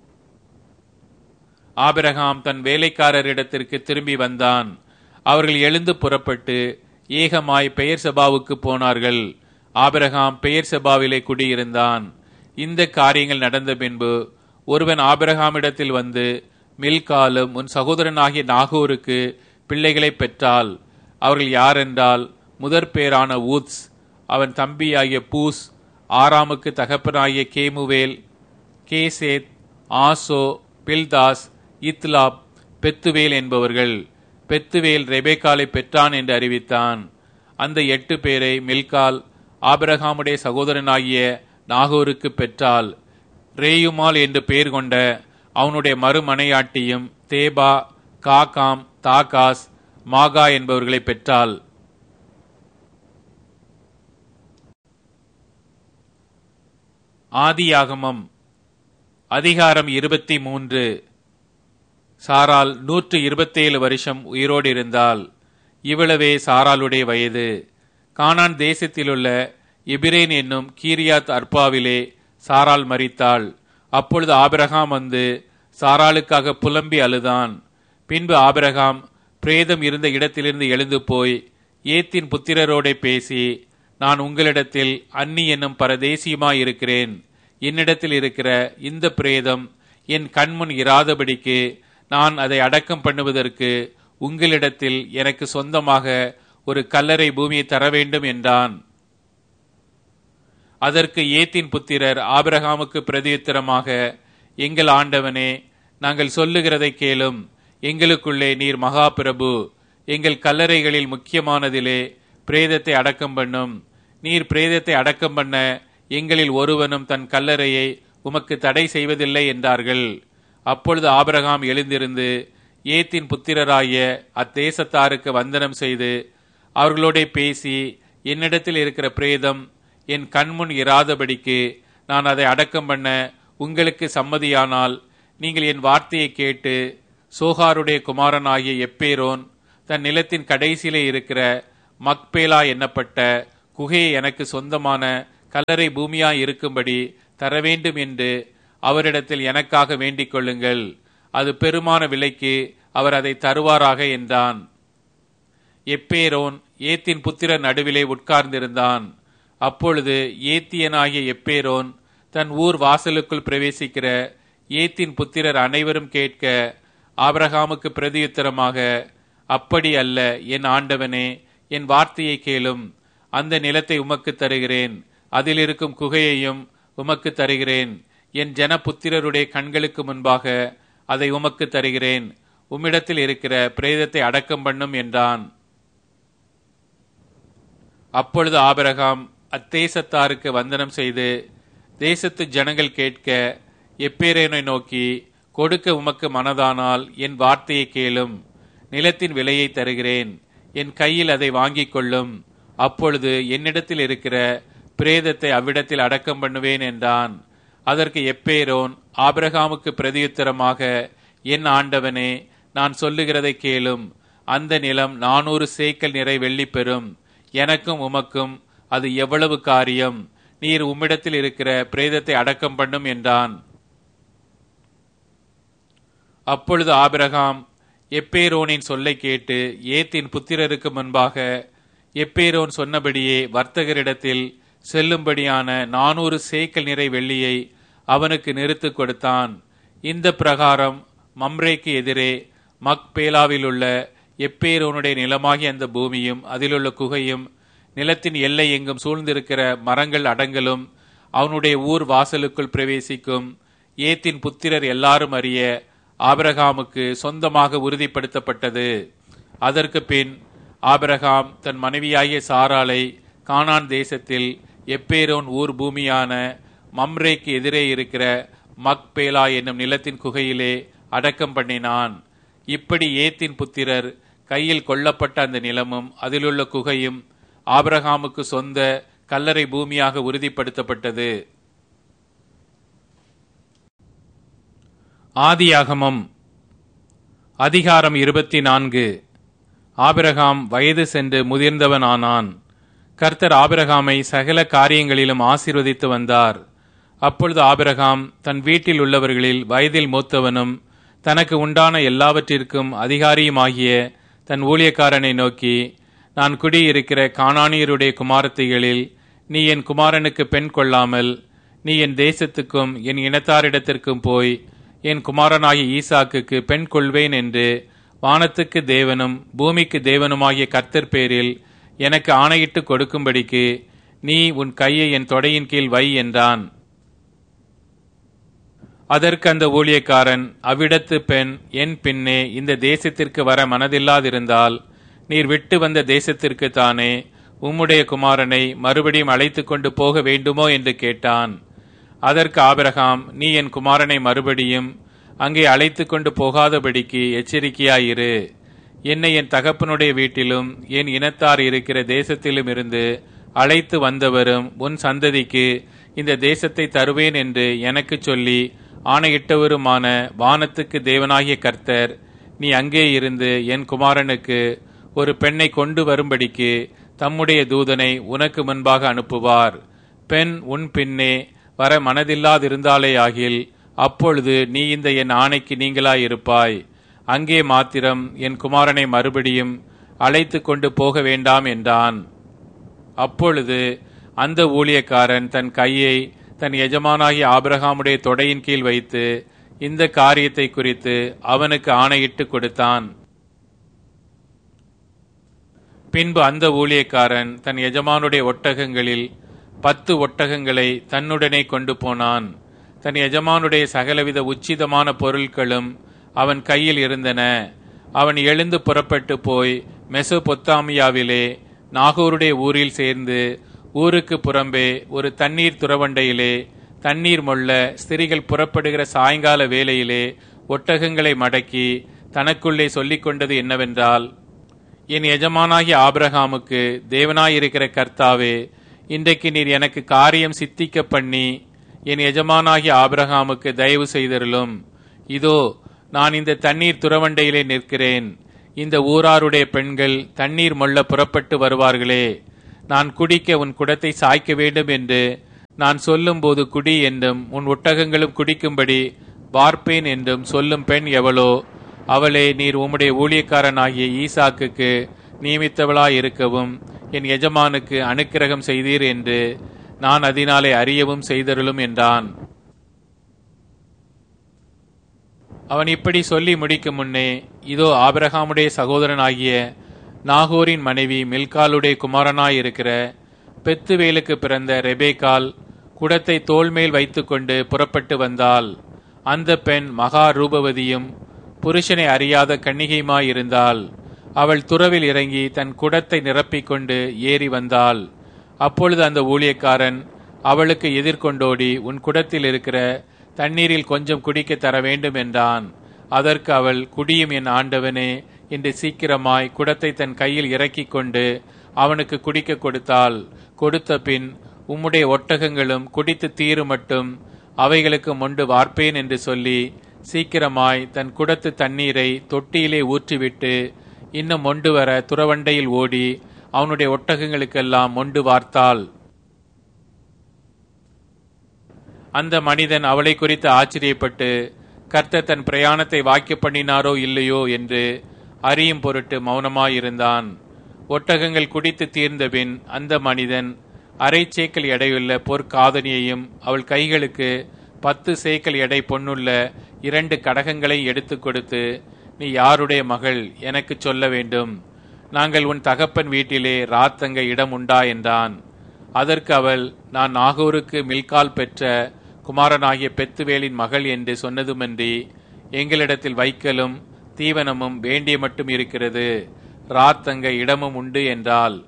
ஆபிரகாம் தன் வேலைக்காரரிடத்திற்கு திரும்பி வந்தான். அவர்கள் எழுந்து புறப்பட்டு ஏகமாய் பெயர்செபாவுக்கு போனார்கள். ஆபிரகாம் பெயர்செபாவிலே குடியிருந்தான். இந்த காரியங்கள் நடந்த பின்பு ஒருவன் ஆபிரகாமிடத்தில் வந்து, மில்காலும் உன் சகோதரனாகிய நாகூருக்கு பிள்ளைகளை பெற்றாள். அவர்கள் யாரென்றால், முதற் பேரான ஊத்ஸ், அவன் தம்பியாகிய பூஸ், ஆராமுக்கு தகப்பனாகிய கேமுவேல், கேசேத், ஆசோ, பில்தாஸ், இத்லாப், பெத்துவேல் என்பவர்கள். பெத்துவேல் ரெபேக்காலை பெற்றான் என்று அறிவித்தான். அந்த 8 பேரை மில்கால் ஆபிரகாமுடைய சகோதரனாகிய நாகூருக்கு பெற்றாள். ரேயுமால் என்று பெயர் கொண்ட அவனுடைய மறுமனையாட்டியும் தேபா, காகாம், தாகாஸ், மாகா என்பவர்களை பெற்றாள். ஆதியாகமம் அதிகாரம் 23. சாராள் 127 வருஷம் உயிரோடு இருந்தாள். இவ்வளவே சாராளுடைய வயது. கானான் தேசத்திலுள்ள எபிரேன் என்னும் கீரியாத் அர்பாவிலே சாராள் மரித்தாள். அப்பொழுது ஆபிரகாம் வந்து சாராளுக்காக புலம்பி அழுதான். பின்பு ஆபிரகாம் பிரேதம் இருந்த இடத்திலிருந்து எழுந்து போய் ஏத்தின் புத்திரரோட பேசி, நான் உங்களிடத்தில் அன்னி என்னும் பரதேசியுமாயிருக்கிறேன். என்னிடத்தில் இருக்கிற இந்த பிரேதம் என் கண்முன் இராதபடிக்கு நான் அதை அடக்கம் பண்ணுவதற்கு உங்களிடத்தில் எனக்கு சொந்தமாக ஒரு கல்லறை பூமியை தர வேண்டும் என்றான். அதற்கு ஏத்தின் புத்திரர் ஆபிரகாமுக்கு பிரதியுத்தரமாக, எங்கள் ஆண்டவனே, நாங்கள் சொல்லுகிறதை கேளும். எங்களுக்குள்ளே நீர் மகா பிரபு. எங்கள் கல்லறைகளில் முக்கியமானதிலே பிரேதத்தை அடக்கம் பண்ணும். நீர் பிரேதத்தை அடக்கம் பண்ண எங்களில் ஒருவனும் தன் கல்லறையை உமக்கு தடை செய்வதில்லை என்றார்கள். அப்பொழுது ஆபிரகாம் எழுந்திருந்து ஏத்தின் புத்திரராகிய அத்தேசத்தாருக்கு வந்தனம் செய்து அவர்களோட பேசி, என்னிடத்தில் இருக்கிற பிரேதம் என் கண்முன் இராதபடிக்கு நான் அதை அடக்கம் பண்ண உங்களுக்கு சம்மதியானால் நீங்கள் என் வார்த்தையை கேட்டு சோகாருடைய குமாரனாகிய எப்பேரோன் தன் நிலத்தின் கடைசியிலே இருக்கிற மக்பேலா என்னப்பட்ட குகையை எனக்கு சொந்தமான கல்லறை பூமியாய் இருக்கும்படி தர வேண்டும் என்று அவரிடத்தில் எனக்காக வேண்டிக் கொள்ளுங்கள். அது பெருமான விலைக்கு அவர் அதை தருவாராக என்றான். எப்பேரோன் ஏத்தின் புத்திரர் நடுவிலே உட்கார்ந்திருந்தான். அப்பொழுது ஏத்தியனாகிய எப்பேரோன் தன் ஊர் வாசலுக்குள் பிரவேசிக்கிற ஏத்தின் புத்திரர் அனைவரும் கேட்க ஆபிரகாமுக்கு பிரதியுத்தரமாக, அப்படி அல்ல என் ஆண்டவனே, என் வார்த்தையை கேளும். அந்த நிலத்தை உமக்கு தருகிறேன், அதில் இருக்கும் குகையையும் உமக்கு தருகிறேன். என் ஜனபுத்திரருடைய கண்களுக்கு முன்பாக அதை உமக்கு தருகிறேன். உம்மிடத்தில் இருக்கிற பிரேதத்தை அடக்கம் பண்ணும் என்றான். அப்பொழுது ஆபிரகாம் அத்தேசத்தாருக்கு வந்தனம் செய்து தேசத்து ஜனங்கள் கேட்க எப்பேரோனை நோக்கி, கொடுக்க உமக்கு மனதானால் என் வார்த்தையை கேளும். நிலத்தின் விலையை தருகிறேன், என் கையில் அதை வாங்கிக் கொள்ளும். அப்பொழுது என்னிடத்தில் இருக்கிற பிரேதத்தை அவ்விடத்தில் அடக்கம் பண்ணுவேன் என்றான். அதற்கு எப்பேரோன் ஆபிரகாமுக்கு பிரதியுத்தரமாக, என் ஆண்டவனே, நான் சொல்லுகிறதை கேளும். அந்த நிலம் 400 சேக்கல் நிறை வெள்ளி பெறும். எனக்கும் உமக்கும் அது எவ்வளவு காரியம்? நீர் உம்மிடத்தில் இருக்கிற பிரேதத்தை அடக்கம் பண்ணும் என்றான். அப்பொழுது ஆபிரகாம் எப்பேரோனின் சொல்லை கேட்டு ஏத்தின் புத்திரருக்கு முன்பாக எப்பேரோன் சொன்னபடியே வர்த்தகரிடத்தில் செல்லும்படியான 400 சேக்கல் நிறை வெள்ளியை அவனுக்கு நிறுத்து கொடுத்தான். இந்த பிரகாரம் மம்ரேக்கு எதிரே மக்பேலாவில் உள்ள எப்பேரோனுடைய நிலமாகிய அந்த பூமியும் அதிலுள்ள குகையும் நிலத்தின் எல்லை எங்கும் சூழ்ந்திருக்கிற மரங்கள் அடங்கலும் அவனுடைய ஊர் வாசலுக்குள் பிரவேசிக்கும் ஏத்தின் புத்திரர் எல்லாரும் அறிய ஆபிரகாமுக்கு சொந்தமாக உறுதிப்படுத்தப்பட்டது. அதற்கு பின் ஆபிரகாம் தன் மனைவியாகிய சாராளை கானான் தேசத்தில் எப்பேரோன் ஊர் பூமியான மம்ரேக்கு எதிரே இருக்கிற மக்பேலா என்னும் நிலத்தின் குகையிலே அடக்கம் பண்ணினான். இப்படி ஏத்தின் புத்திரர் கையில் கொள்ளப்பட்ட அந்த நிலமும் அதிலுள்ள குகையும் ஆபிரகாமுக்கு சொந்த கல்லறை பூமியாக உறுதிப்படுத்தப்பட்டது. ஆதியாகமம் அதிகாரம் 24. ஆபிரகாம் வயது சென்று முதிர்ந்தவனானான். கர்த்தர் ஆபிரகாமை சகல காரியங்களிலும் ஆசீர்வதித்து வந்தார். அப்பொழுது ஆபிரகாம் தன் வீட்டில் உள்ளவர்களில் வயதில் மூத்தவனும் தனக்கு உண்டான எல்லாவற்றிற்கும் அதிகாரியுமாகிய தன் ஊழியக்காரனை நோக்கி, நான் குடியிருக்கிற கானானியருடைய குமாரத்திகளில் நீ என் குமாரனுக்கு பெண் கொள்ளாமல் நீ என் தேசத்துக்கும் என் இனத்தாரிடத்திற்கும் போய் என் குமாரனாகிய ஈசாக்குக்கு பெண் கொள்வேன் என்று வானத்துக்கு தேவனும் பூமிக்கு தேவனுமாகிய கர்த்தர் பேரில் எனக்கு ஆணையிட்டு கொடுக்கும்படிக்கு நீ உன் கையை என் தொடையின் கீழ் வை என்றான். அதற்கு அந்த ஊழியக்காரன், அவ்விடத்து பெண் என் பின்னே இந்த தேசத்திற்கு வர மனதில்லாதிருந்தால் நீர் விட்டு வந்த தேசத்திற்கு தானே உம்முடைய குமாரனை மறுபடியும் அழைத்து கொண்டு போக வேண்டுமோ என்று கேட்டான். அதற்கு ஆபிரகாம், நீ என் குமாரனை மறுபடியும் அங்கே அழைத்து கொண்டு போகாதபடிக்கு எச்சரிக்கையாயிரு. என்னை என் தகப்பனுடைய வீட்டிலும் என் இனத்தார் இருக்கிற தேசத்திலும் இருந்து அழைத்து வந்தவரும் உன் சந்ததிக்கு இந்த தேசத்தை தருவேன் என்று எனக்கு சொல்லி ஆணையிட்டவருமான வானத்துக்கு தேவனாகிய கர்த்தர், நீ அங்கே இருந்து என் குமாரனுக்கு ஒரு பெண்ணை கொண்டு வரும்படிக்கு தம்முடைய தூதனை உனக்கு முன்பாக அனுப்புவார். பெண் உன் பின்னே வர மனதில்லாதிருந்தாலேயாகில் அப்பொழுது நீ இந்த என் ஆணைக்கு நீங்களாயிருப்பாய். அங்கே மாத்திரம் என் குமாரனை மறுபடியும் அழைத்து கொண்டு போக வேண்டாம் என்றான். அப்பொழுது அந்த ஊழியக்காரன் தன் கையை தன் எஜமானாகிய ஆபிரகாமுடைய தொடையின் கீழ் வைத்து இந்த காரியத்தை குறித்து அவனுக்கு ஆணையிட்டு கொடுத்தான். பின்பு அந்த ஊழியக்காரன் தன் எஜமானுடைய ஒட்டகங்களில் 10 ஒட்டகங்களை தன்னுடனே கொண்டு போனான். தன் எஜமானுடைய சகலவித உச்சிதமான பொருட்களும் அவன் கையில் இருந்தன. அவன் எழுந்து புறப்பட்டு போய் மெசொப்பொத்தாமியாவிலே நாகூருடைய ஊரில் சேர்ந்து ஊருக்கு புறம்பே ஒரு தண்ணீர் துறவண்டையிலே தண்ணீர் மொள்ள ஸ்திரிகள் புறப்படுகிற சாயங்கால வேளையிலே ஒட்டகங்களை மடக்கி தனக்குள்ளே சொல்லிக் கொண்டது என்னவென்றால், என் எஜமானாகிய ஆபிரகாமுக்கு தேவனாயிருக்கிற கர்த்தாவே, இன்றைக்கு நீர் எனக்கு காரியம் சித்திக்க பண்ணி என் எஜமானாகிய ஆபிரகாமுக்கு தயவு செய்தருளும். இதோ நான் இந்த தண்ணீர் துறவண்டையிலே நிற்கிறேன். இந்த ஊராருடைய பெண்கள் தண்ணீர் மொள்ள புறப்பட்டு வருவார்களே. நான் குடிக்க உன் குடத்தை சாய்க்க வேண்டும் என்று நான் சொல்லும்போது குடி என்றும் உன் ஒட்டகங்களும் குடிக்கும்படி வார்ப்பேன் என்றும் சொல்லும் பெண் எவளோ அவளே நீர் உம்முடைய ஊழியக்காரனாகிய ஈசாக்குக்கு நியமித்தவளாயிருக்கவும் என் எஜமானுக்கு அனுக்கிரகம் செய்தீர் என்று நான் அதனாலே அறியவும் செய்தருளும் என்றான். அவன் இப்படி சொல்லி முடிக்கும் முன்னே, இதோ ஆபிரகாமுடைய சகோதரனாகிய நாகோரின் மனைவி மில்காலுடைய குமாரனாயிருக்கிற பெத்துவேலுக்கு பிறந்த ரெபேக்கால் குடத்தை தோள்மேல் வைத்துக்கொண்டு புறப்பட்டு வந்தாள். அந்த பெண் மகா ரூபவதியும் புருஷனை அறியாத கன்னிகையுமாயிருந்தாள். அவள் துறவில் இறங்கி தன் குடத்தை நிரப்பிக்கொண்டு ஏறி வந்தாள். அப்பொழுது அந்த ஊழியக்காரன் அவளுக்கு எதிர்கொண்டோடி, உன் குடத்தில் இருக்கிற தண்ணீரில் கொஞ்சம் குடிக்க தர வேண்டும் என்றான். அதற்கு அவள், குடியும் என் ஆண்டவனே என்று சீக்கிரமாய் குடத்தை தன் கையில் இறக்கிக் கொண்டு அவனுக்கு குடிக்க கொடுத்தாள். கொடுத்த பின், உம்முடைய ஒட்டகங்களும் குடித்து தீரு மட்டும் அவைகளுக்கு மொண்டு வார்ப்பேன் என்று சொல்லி சீக்கிரமாய் தன் குடத்து தண்ணீரை தொட்டியிலே ஊற்றிவிட்டு இன்னும் மொண்டு வர துறவண்டையில் ஓடி அவனுடைய ஒட்டகங்களுக்கெல்லாம் மொண்டு வார்த்தாள். அந்த மனிதன் அவளை குறித்து ஆச்சரியப்பட்டு, கர்த்தர் தன் பிரயாணத்தை வாக்கிய பண்ணினாரோ இல்லையோ என்று அறியும் பொருட்டு மௌனமாயிருந்தான். ஒட்டகங்கள் குடித்து தீர்ந்தபின் அந்த மனிதன் அரை சேக்கல் எடையுள்ள பொற்காதனியையும் அவள் கைகளுக்கு 10 சேக்கல் எடை பொன்னுள்ள 2 கடகங்களை எடுத்து கொடுத்து, நீ யாருடைய மகள் எனக்கு சொல்ல வேண்டும், நாங்கள் உன் தகப்பன் வீட்டிலே ராத்தங்க இடம் உண்டா என்றான். அதற்கு அவள், நான் நாகூருக்கு மில்கால் பெற்ற குமாரனாகிய பெத்துவேலின் மகள் என்று சொன்னதுமன்றி எங்களிடத்தில் வைக்கலும் தீவனமும் வேண்டிய மட்டும் இருக்கிறது, ராத்தங்க இடமும் உண்டு என்றாள்.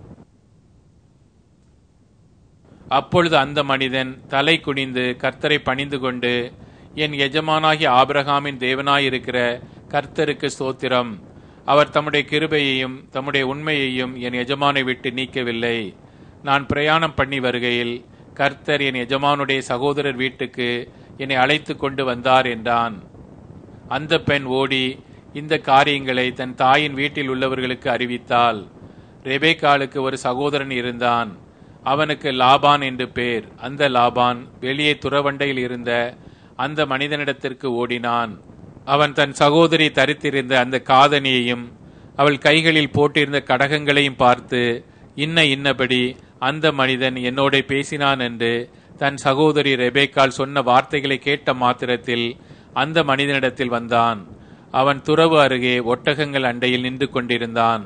அப்பொழுது அந்த மனிதன் தலை குனிந்து கர்த்தரை பணிந்து கொண்டு, என் எஜமானாகிய ஆபிரகாமின் தேவனாயிருக்கிற கர்த்தருக்கு ஸ்தோத்திரம், அவர் தம்முடைய கிருபையையும் தம்முடைய உண்மையையும் என் எஜமானை விட்டு நீக்கவில்லை. நான் பிரயாணம் பண்ணி வருகையில் கர்த்தர் என் எஜமானுடைய சகோதரர் வீட்டுக்கு என்னை அழைத்து கொண்டு வந்தார் என்றான். அந்த பெண் ஓடி இந்த காரியங்களை தன் தாயின் வீட்டில் உள்ளவர்களுக்கு அறிவித்தாள். ரெபேக்காளுக்கு ஒரு சகோதரன் இருந்தான். அவனுக்கு லாபான் என்று பேர். அந்த லாபான் வெளியே துறவண்டையில் இருந்த அந்த மனிதனிடத்திற்கு ஓடினான். அவன் தன் சகோதரி தரித்திருந்த அந்த காதணியையும் அவள் கைகளில் போட்டிருந்த கடகங்களையும் பார்த்து, இன்னபடி அந்த மனிதன் என்னோட பேசினான் என்று தன் சகோதரி ரெபேக்காள் சொன்ன வார்த்தைகளை கேட்ட மாத்திரத்தில் அந்த மனிதனிடத்தில் வந்தான். அவன் துறவு அருகே ஒட்டகங்கள் அண்டையில் நின்று கொண்டிருந்தான்.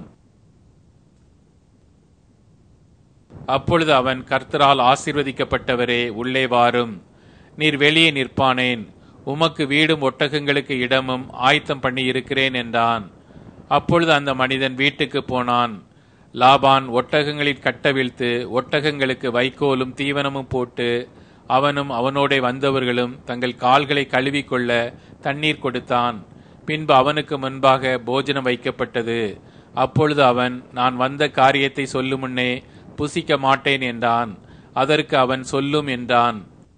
அப்பொழுது அவன், கர்த்தரால் ஆசீர்வதிக்கப்பட்டவரே, உள்ளே வாரும், நீர் வெளியே நிற்பானேன், உமக்கு வீடும் ஒட்டகங்களுக்கு இடமும் ஆயத்தம் பண்ணி இருக்கிறேன் என்றான். அப்பொழுது அந்த மனிதன் வீட்டுக்கு போனான். லாபான் ஒட்டகங்களில் கட்டவிழ்த்து ஒட்டகங்களுக்கு வைக்கோலும் தீவனமும் போட்டு அவனும் அவனோட வந்தவர்களும் தங்கள் கால்களை கழுவிக்கொள்ள தண்ணீர் கொடுத்தான். பின்பு அவனுக்கு முன்பாக போஜனம் வைக்கப்பட்டது. அப்பொழுது அவன், நான் வந்த காரியத்தை சொல்லும் முன்னே புசிக்க மாட்டேன் என்றான். அதற்கு அவன், சொல்லும் என்றான்.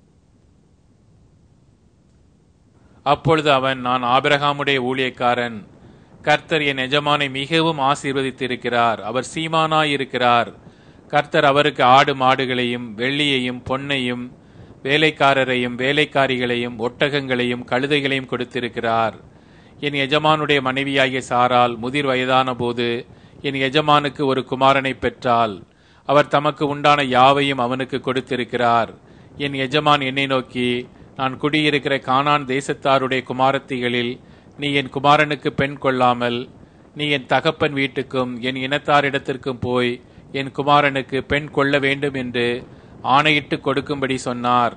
அப்பொழுது அவன், நான் ஆபிரகாமுடைய ஊழியக்காரன், கர்த்தர் என் எஜமானை மிகவும் ஆசீர்வதித்திருக்கிறார், அவர் சீமானாயிருக்கிறார். கர்த்தர் அவருக்கு ஆடு மாடுகளையும் வெள்ளியையும் பொன்னையும் வேலைக்காரரையும் வேலைக்காரிகளையும் ஒட்டகங்களையும் கழுதைகளையும் கொடுத்திருக்கிறார். என் எஜமானுடைய மனைவியாகிய சாரால் முதிர் வயதான போது என் எஜமானுக்கு ஒரு குமாரனை பெற்றாள். அவர் தமக்கு உண்டான யாவையும் அவனுக்கு கொடுத்திருக்கிறார். என் எஜமான் என்னை நோக்கி, நான் குடியிருக்கிற கானான் தேசத்தாருடைய குமாரத்திகளில் நீ என் குமாரனுக்கு பெண் கொள்ளாமல் நீ என் தகப்பன் வீட்டுக்கும் என் இனத்தாரிடத்திற்கும் போய் என் குமாரனுக்கு பெண் கொள்ள வேண்டும் என்று ஆணையிட்டு கொடுக்கும்படி சொன்னார்.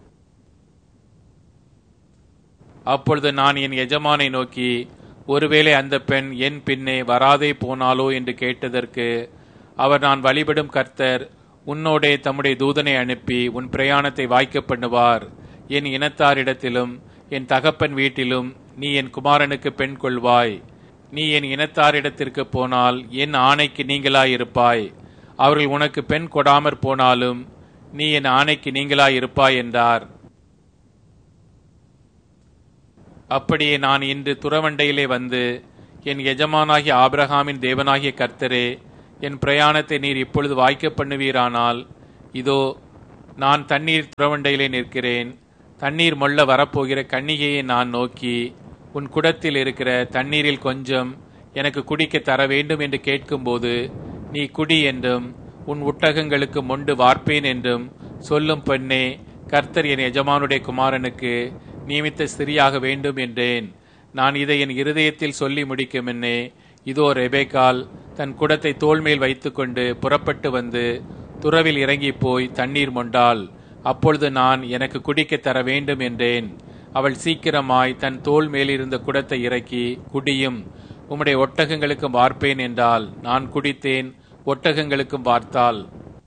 அப்பொழுது நான் என் எஜமானை நோக்கி, ஒருவேளை அந்த பெண் என் பின்னே வராதே போனாலோ என்று கேட்டதற்கு அவர், நான் வழிபடும் கர்த்தர் உன்னோடே தம்முடைய தூதனை அனுப்பி உன் பிரயாணத்தை வாய்க்க பண்ணுவார். என் இனத்தாரிடத்திலும் என் தகப்பன் வீட்டிலும் நீ என் குமாரனுக்கு பெண் கொள்வாய். நீ என் இனத்தாரிடத்திற்கு போனால் என் ஆணைக்கு நீங்களாயிருப்பாய். அவர்கள் உனக்கு பெண் கொடாமற் போனாலும் நீ என் ஆணைக்கு நீங்களாயிருப்பாய் என்றார். அப்படியே நான் இன்று துறவண்டையிலே வந்து என் எஜமானாகிய ஆபிரகாமின் தேவனாகிய கர்த்தரே, என் பிரயாணத்தை நீர் இப்பொழுது வாய்க்க பண்ணுவீரானால், இதோ நான் தண்ணீர் துறவண்டையிலே நிற்கிறேன். தண்ணீர் மொள்ள வரப்போகிற கன்னிகையை நான் நோக்கி, உன் குடத்தில் இருக்கிற தண்ணீரில் கொஞ்சம் எனக்கு குடிக்க தர வேண்டும் என்று கேட்கும்போது, நீ குடி என்றும் உன் ஒட்டகங்களுக்கு மொண்டு வார்ப்பேன் என்றும் சொல்லும் பெண்ணே, கர்த்தர் என் எஜமானுடைய குமாரனுக்கு நியமித்த ஸ்திரியாக வேண்டும் என்றேன். நான் இதை என் இருதயத்தில் சொல்லி முடிக்கும் என்னே, இதோ ரெபேக்காள் தன் குடத்தை தோள்மேல் வைத்துக்கொண்டு புறப்பட்டு வந்து துறவில் இறங்கி போய் தண்ணீர் மொண்டாள். அப்பொழுது நான் எனக்கு குடிக்க தர வேண்டும் என்றேன். அவள் சீக்கிரமாய் தன் தோள் மேலிருந்த குடத்தை இறக்கி, குடியும், உம்முடைய ஒட்டகங்களுக்கும் வார்ப்பேன் என்றால். நான் குடித்தேன், ஒட்டகங்களுக்கும் வார்த்தாள்.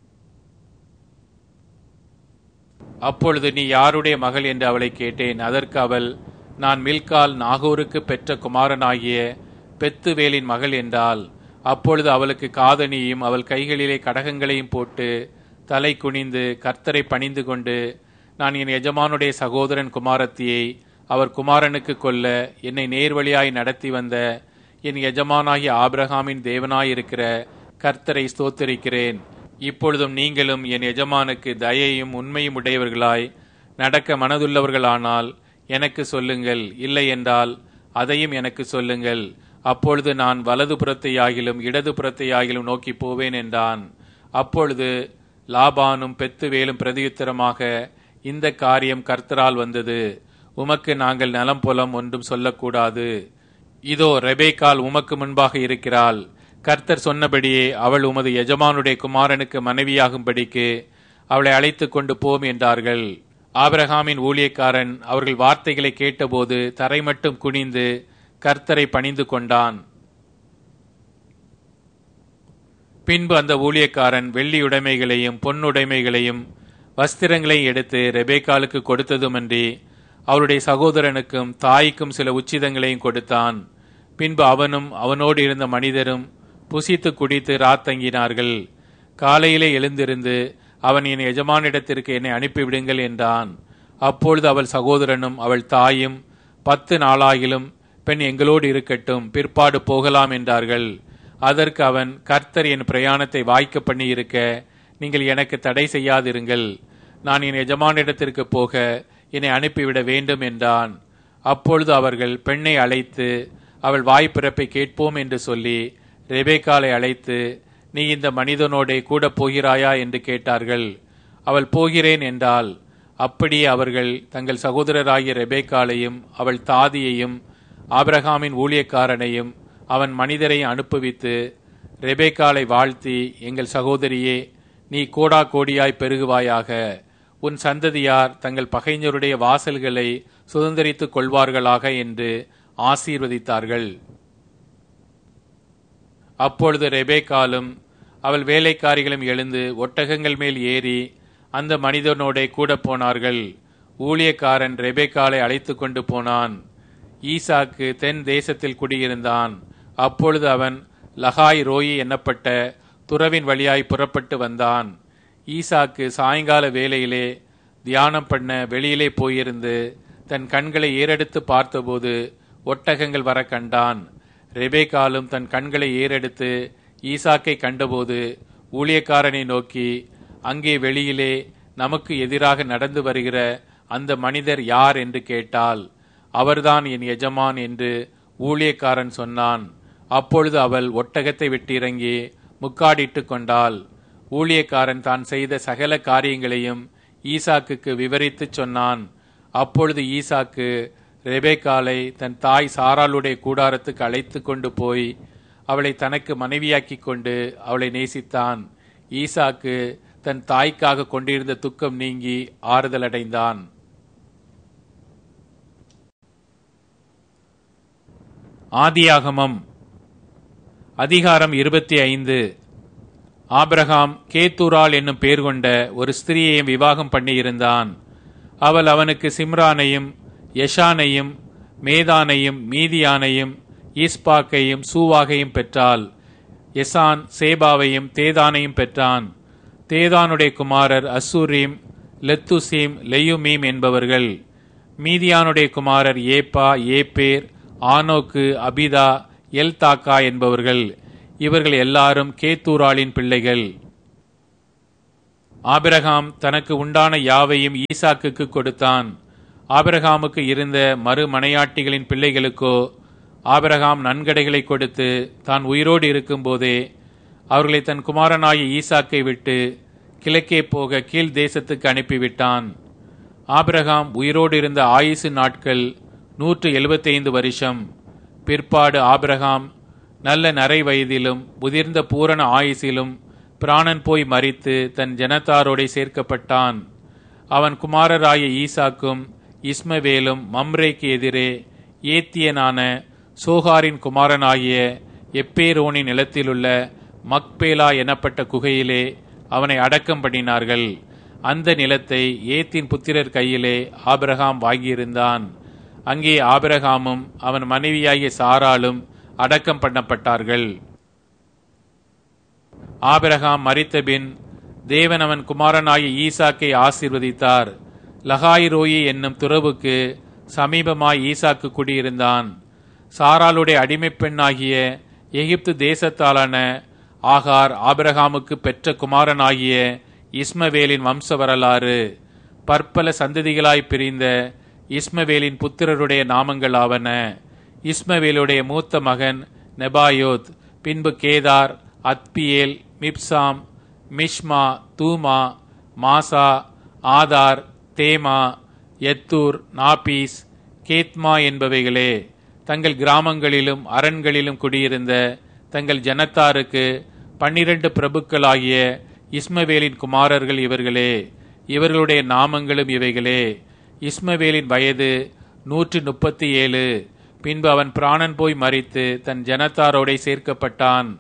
அப்பொழுது நீ யாருடைய மகள் என்று அவளை கேட்டேன். அதற்கு அவள், நான் மில்கால் நாகூருக்கு பெற்ற குமாரனாகிய பெத்துவேலின் மகள் என்றாள். அப்பொழுது அவளுக்கு காதணியும் அவள் கைகளிலே கடகங்களையும் போட்டு தலை குனிந்து கர்த்தரை பணிந்து கொண்டு, நான் என் எஜமானுடைய சகோதரன் குமாரத்தியை அவர் குமாரனுக்கு கொல்ல என்னை நேர்வழியாய் நடத்தி வந்த என் எஜமானாகிய ஆபிரகாமின் தேவனாயிருக்கிற கர்த்தரை ஸ்தோத்திரிக்கிறேன். இப்பொழுதும் நீங்களும் என் எஜமானுக்கு தயையும் உண்மையும் உடையவர்களாய் நடக்க மனதுள்ளவர்களானால் எனக்கு சொல்லுங்கள், இல்லை என்றால் அதையும் எனக்கு சொல்லுங்கள். அப்பொழுது நான் வலது புறத்தையாகிலும் இடது புறத்தையாகிலும் நோக்கி போவேன் என்றான். அப்பொழுது லாபானும் பெத்துவேலும் பிரதியுத்தரமாக, இந்த காரியம் கர்த்தரால் வந்தது, உமக்கு நாங்கள் நலம் புலம் ஒன்றும் சொல்லக்கூடாது. இதோ ரெபேக்காள் உமக்கு முன்பாக இருக்கிறாள். கர்த்தர் சொன்னபடியே அவள் உமது எஜமானுடைய குமாரனுக்கு மனைவியாகும்படிக்கு அவளை அழைத்து கொண்டு போம் என்றார்கள். ஆபிரகாமின் ஊழியக்காரன் அவர்கள் வார்த்தைகளை கேட்டபோது தரை மட்டும் குனிந்து கர்த்தரை பணிந்து கொண்டான். பின்பு அந்த ஊழியக்காரன் வெள்ளியுடைமைகளையும் பொன்னுடைமைகளையும் வஸ்திரங்களையும் எடுத்து ரெபேக்காளுக்கு கொடுத்ததுமன்றி அவருடைய சகோதரனுக்கும் தாய்க்கும் சில உச்சிதங்களையும் கொடுத்தான். பின்பு அவனும் அவனோடு இருந்த மனிதரும் புசித்து குடித்து ராத்தங்கினார்கள். காலையிலே எழுந்திருந்து அவன் என் எஜமானிடத்திற்கு என்னை அனுப்பிவிடுங்கள் என்றான். அப்பொழுது அவள் சகோதரனும் அவள் தாயும், 10 நாளாகிலும் பெண் எங்களோடு இருக்கட்டும், பிற்பாடு போகலாம் என்றார்கள். அதற்கு அவன், கர்த்தர் என் பிரயாணத்தை வாய்க்க பண்ணி இருக்க நீங்கள் எனக்கு தடை செய்யாதிருங்கள். நான் என் எஜமானிடத்திற்கு போக என்னை அனுப்பிவிட வேண்டும் என்றான். அப்பொழுது அவர்கள் பெண்ணை அழைத்து அவள் வாய்ப்பிறப்பை கேட்போம் என்று சொல்லி ரெபேக்காளை அழைத்து, நீ இந்த மனிதனோடே கூட போகிறாயா என்று கேட்டார்கள். அவள் போகிறேன் என்றாள். அப்படியே அவர்கள் தங்கள் சகோதரராகிய ரெபேக்காளையும் அவள் தாதியையும் ஆபிரகாமின் ஊழியக்காரனையும் அவன் மனிதரையும் அனுப்புவித்து ரெபேக்காளை வாழ்த்தி, எங்கள் சகோதரியே, நீ கோடா கோடியாய் பெருகுவாயாக, உன் சந்ததியார் தங்கள் பகைஞருடைய வாசல்களை சுதந்திரித்துக் கொள்வார்களாக என்று ஆசீர்வதித்தார்கள். அப்பொழுது ரெபேக்காலும் அவள் வேலைக்காரிகளும் எழுந்து ஒட்டகங்கள் மேல் ஏறி அந்த மனிதனோட கூட போனார்கள். ஊழியக்காரன் ரெபேக்காளை அழைத்து கொண்டு போனான். ஈசாக்கு தென் தேசத்தில் குடியிருந்தான். அப்பொழுது அவன் லகாய் ரோயி என்னப்பட்ட துறவின் வழியாய் புறப்பட்டு வந்தான். ஈசாக்கு சாயங்கால வேளையிலே தியானம் பண்ண வெளியிலே போயிருந்து தன் கண்களை ஏறெடுத்து பார்த்தபோது ஒட்டகங்கள் வர கண்டான். ரெபேக்காலும் தன் கண்களை ஏறெடுத்து ஈசாக்கை கண்டபோது ஊழியக்காரனை நோக்கி, அங்கே வெளியிலே நமக்கு எதிராக நடந்து வருகிற அந்த மனிதர் யார் என்று கேட்டாள். அவர்தான் என் எஜமான் என்று ஊழியக்காரன் சொன்னான். அப்பொழுது அவள் ஒட்டகத்தை விட்டு இறங்கி முக்காடிட்டு கொண்டாள். ஊழியக்காரன் தான் செய்த சகல காரியங்களையும் ஈசாக்குக்கு விவரித்து சொன்னான். அப்பொழுது ஈசாக்கு ரெபேக்காளை தன் தாய் சாராளுடைய கூடாரத்துக்கு அழைத்து கொண்டு போய் அவளை தனக்கு மனைவியாக்கி கொண்டு அவளை நேசித்தான். ஈசாக்கு தன் தாய்க்காக கொண்டிருந்த துக்கம் நீங்கி ஆறுதல் அடைந்தான். ஆதியாகமம் அதிகாரம் 25. ஆபிரகாம் கேத்தூராள் என்னும் பேர் கொண்ட ஒரு ஸ்திரியையும் விவாகம் பண்ணியிருந்தான். அவள் அவனுக்கு சிம்ரானையும் யஷானையும் மேதானையும் மீதியானையும் ஈஸ்பாக்கையும் சூவாகையும் பெற்றாள். எசான் சேபாவையும் தேதானையும் பெற்றான். தேதானுடைய குமாரர் அசூரீம், லெத்துசீம், லெயுமீம் என்பவர்கள். மீதியானுடைய குமாரர் ஏப்பா, ஏப்பேர், ஆனோக்கு, அபிதா எல்தாக்கா என்பவர்கள். இவர்கள் எல்லாரும் கேத்தூராளின் பிள்ளைகள். ஆபிரகாம் தனக்கு உண்டான யாவையும் ஈசாக்குக்கு கொடுத்தான். ஆபிரகாமுக்கு இருந்த மறுமனையாட்டிகளின் பிள்ளைகளுக்கோ ஆபிரகாம் நன்கடைகளை கொடுத்து தான் உயிரோடு இருக்கும்போதே அவர்களை தன் குமாரனாகிய ஈசாக்கை விட்டு கிழக்கே போக கீழ் தேசத்துக்கு அனுப்பிவிட்டான். ஆபிரகாம் உயிரோடு இருந்த ஆயுசு நாட்கள் 175 வருஷம். பிற்பாடு ஆபிரகாம் நல்ல நரை வயதிலும் முதிர்ந்த பூரண ஆயுசிலும் பிராணன் போய் மரித்து தன் ஜனத்தாரோடே சேர்க்கப்பட்டான். அவன் குமாரராய ஈசாக்கும் இஸ்மவேலும் மம்ரேக்கு எதிரே ஏத்தியனான சோகாரின் குமாரனாகிய எப்பேரோனின் நிலத்திலுள்ள மக்பேலா எனப்பட்ட குகையிலே அவனை அடக்கம் பண்ணினார்கள். அந்த நிலத்தை ஏத்தின் புத்திரர் கையிலே ஆபிரகாம் வாங்கியிருந்தான். அங்கே ஆபிரகாமும் அவன் மனைவியாகிய சாராளும் அடக்கம் பண்ணப்பட்டார்கள். ஆபிரகாம் மரித்தபின் தேவன் அவன் குமாரனாகிய ஈசாக்கை ஆசீர்வதித்தார். லகாய்ரோயி என்னும் துறவுக்கு சமீபமாய் ஈசாக்கு குடியிருந்தான். சாராளுடைய அடிமை பெண்ணாகிய எகிப்து தேசத்தாலான ஆகார் ஆபிரகாமுக்கு பெற்ற குமாரனாகிய இஸ்மவேலின் வம்ச வரலாறு. பற்பல சந்ததிகளாய் பிரிந்த இஸ்மவேலின் புத்திரருடைய நாமங்கள் ஆவன. இஸ்மவேலுடைய மூத்த மகன் நெபாயோத், பின்பு கேதார், அத்பியேல், மிப்சாம், மிஷ்மா, தூமா, மாசா, ஆதார், தேமா, எத்தூர், நாபீஸ், கேத்மா என்பவைகளே. தங்கள் கிராமங்களிலும் அரண்களிலும் குடியிருந்த தங்கள் ஜனத்தாருக்கு 12 பிரபுக்களாகிய இஸ்மவேலின் குமாரர்கள் இவர்களே. இவர்களுடைய நாமங்களும் இவைகளே. இஸ்மவேலின் வயது 137. பின்பு அவன் பிராணன் போய் மரித்து தன் ஜனத்தாரோடே சேர்க்கப்பட்டான்.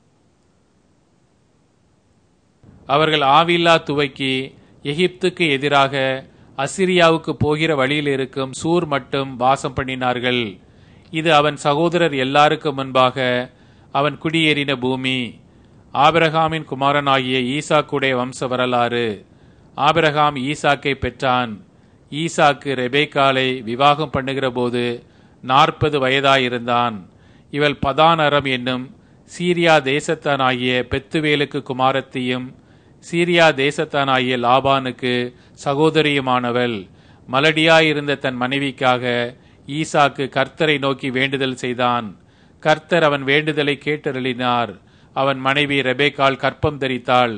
அவர்கள் ஆவில்லா துவக்கி எகிப்துக்கு எதிராக அசிரியாவுக்கு போகிற வழியில் இருக்கும் சூர் மட்டும் வாசம் பண்ணினார்கள். இது அவன் சகோதரர் எல்லாருக்கும் முன்பாக அவன் குடியேறின பூமி. ஆபிரகாமின் குமாரனாகிய ஈசாக்குடைய வம்ச வரலாறு. ஆபிரகாம் ஈசாக்கை பெற்றான். ஈசாக்கு ரெபேக்காலை விவாகம் பண்ணுகிற போது 40 வயதாயிருந்தான். இவள் பதான் அரம் என்னும் சீரியா தேசத்தானாகிய பெத்துவேலுக்கு குமாரத்தியும் சீரியா தேசத்தானாகிய லாபானுக்கு சகோதரியுமானவள். மலடியாயிருந்த தன் மனைவிக்காக ஈசாக்கு கர்த்தரை நோக்கி வேண்டுதல் செய்தான். கர்த்தர் அவன் வேண்டுதலை கேட்டருளினார். அவன் மனைவி ரெபேக்காள் கற்பம் தரித்தாள்.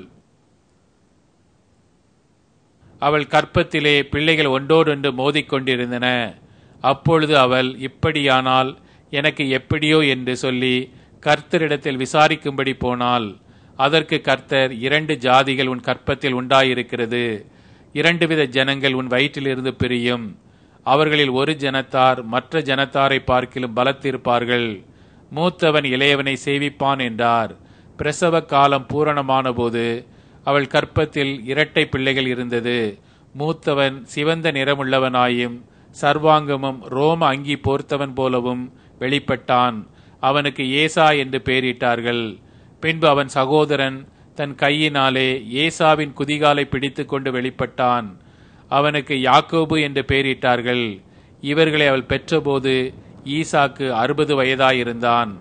அவள் கற்பத்திலே பிள்ளைகள் ஒன்றோடொன்று மோதிக்கொண்டிருந்தன. அப்பொழுது அவள், இப்படியானால் எனக்கு எப்படியோ என்று சொல்லி கர்த்தரிடத்தில் விசாரிக்கும்படி போனாள். அதற்கு கர்த்தர், 2 ஜாதிகள் உன் கற்பத்தில் உண்டாயிருக்கிறது, 2 வித ஜனங்கள் உன் வயிற்றிலிருந்து பிரியும். அவர்களில் ஒரு ஜனத்தார் மற்ற ஜனத்தாரை பார்க்கிலும் பலத்திருப்பார்கள். மூத்தவன் இளையவனை சேவிப்பான் என்றார். பிரசவ காலம் பூரணமான போது அவள் கற்பத்தில் 2 பிள்ளைகள் இருந்தது. மூத்தவன் சிவந்த நிறமுள்ளவனாயும் சர்வாங்கமும் ரோம அங்கி போர்த்தவன் போலவும் வெளிப்பட்டான். அவனுக்கு ஏசா என்று பெயரிட்டார்கள். பின்பு அவன் சகோதரன் தன் கையினாலே ஏசாவின் குதிகாலை பிடித்து கொண்டு வெளிப்பட்டான். அவனுக்கு யாக்கோபு என்று பெயரிட்டார்கள். இவர்களை அவள் பெற்றபோது ஈசாக்கு 60 வயதாயிருந்தான்.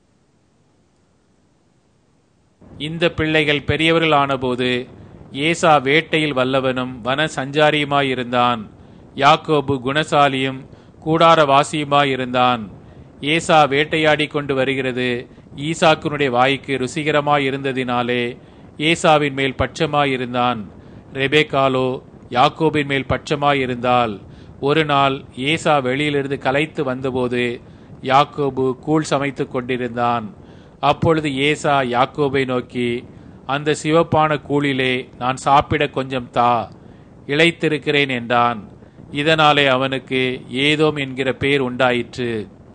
இந்த பிள்ளைகள் பெரியவர்கள் ஆனபோது ஏசா வேட்டையில் வல்லவனும் வன சஞ்சாரியுமாயிருந்தான். யாக்கோபு குணசாலியும் கூடாரவாசியுமாயிருந்தான். ஏசா வேட்டையாடி கொண்டு வருகிறது ஈசாக்குனுடைய வாய்க்கு ருசிகரமாயிருந்ததினாலே ஏசாவின் மேல் பட்சமாயிருந்தான். ரெபேக்காலோ யாக்கோபின் மேல் பட்சமாயிருந்தாள். ஒரு நாள் ஏசா வெளியிலிருந்து களைத்து வந்தபோது யாக்கோபு கூழ் சமைத்து கொண்டிருந்தான். அப்பொழுது ஏசா யாக்கோபை நோக்கி, அந்த சிவப்பான கூழிலே நான் சாப்பிட கொஞ்சம் தா, இளைத்திருக்கிறேன் என்றான். இதனாலே அவனுக்கு ஏதோம் என்கிற பெயர் உண்டாயிற்று.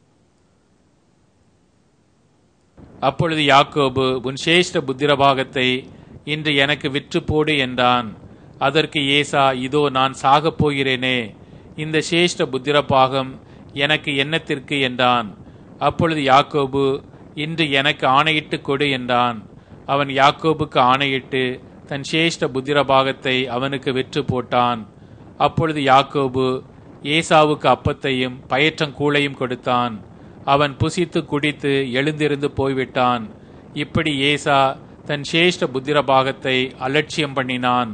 அப்பொழுது யாக்கோபு, உன் சேஷ்ட புத்திரபாகத்தை இன்று எனக்கு விற்று போடு என்றான். அதற்கு ஏசா, இதோ நான் சாகப் போகிறேனே, இந்த சேஷ்ட புத்திரபாகம் எனக்கு என்னத்திற்கு என்றான். அப்பொழுது யாக்கோபு, இன்று எனக்கு ஆணையிட்டு கொடு என்றான். அவன் யாக்கோபுக்கு ஆணையிட்டு தன் சேஷ்ட புத்திரபாகத்தை அவனுக்கு விற்று போட்டான். அப்பொழுது யாக்கோபு ஏசாவுக்கு அப்பத்தையும் பயற்றங்கூளையும் கொடுத்தான். அவன் புசித்து குடித்து எழுந்திருந்து போய்விட்டான். இப்படி ஏசா தன் சேஷ்ட புத்திர பாகத்தை அலட்சியம் பண்ணினான்.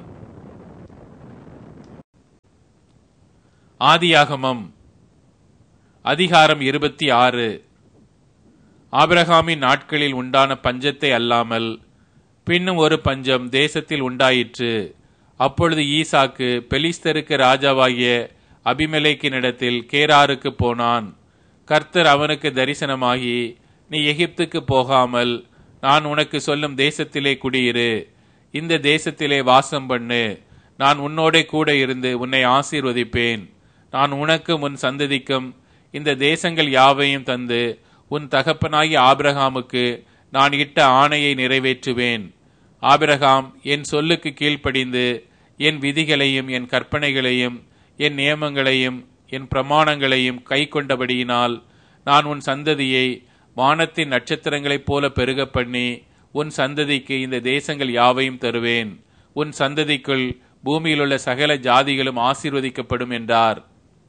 ஆதியாகமம் அதிகாரம் 26. ஆபிரகாமின் நாட்களில் உண்டான பஞ்சத்தை அல்லாமல் பின்னும் ஒரு பஞ்சம் தேசத்தில் உண்டாயிற்று. அப்பொழுது ஈசாக்கு பெலிஸ்தருக்கு ராஜாவாகிய அபிமெலேக்கினிடத்தில் கேராருக்கு போனான். கர்த்தர் அவனுக்கு தரிசனமாகி, நீ எகிப்துக்கு போகாமல் நான் உனக்கு சொல்லும் தேசத்திலே குடியிரு, இந்த தேசத்திலே வாசம் பண்ணு, நான் உன்னோடே கூட இருந்து உன்னை ஆசீர்வதிப்பேன், நான் உனக்கும் உன் சந்ததிக்கும் இந்த தேசங்கள் யாவையும் தந்து உன் தகப்பனாகிய ஆபிரகாமுக்கு நான் இட்ட ஆணையை நிறைவேற்றுவேன். ஆபிரகாம் என் சொல்லுக்கு கீழ்ப்படிந்து என் விதிகளையும் என் கற்பனைகளையும் என் நியமங்களையும் என் பிரமாணங்களையும் கை கொண்டபடியினால் நான் உன் சந்ததியை வானத்தின் நட்சத்திரங்களைப் போல பெருக பண்ணி உன் சந்ததிக்கு இந்த தேசங்கள் யாவையும் தருவேன். உன் சந்ததிக்குள் பூமியிலுள்ள சகல ஜாதிகளும் ஆசீர்வதிக்கப்படும் என்றார்.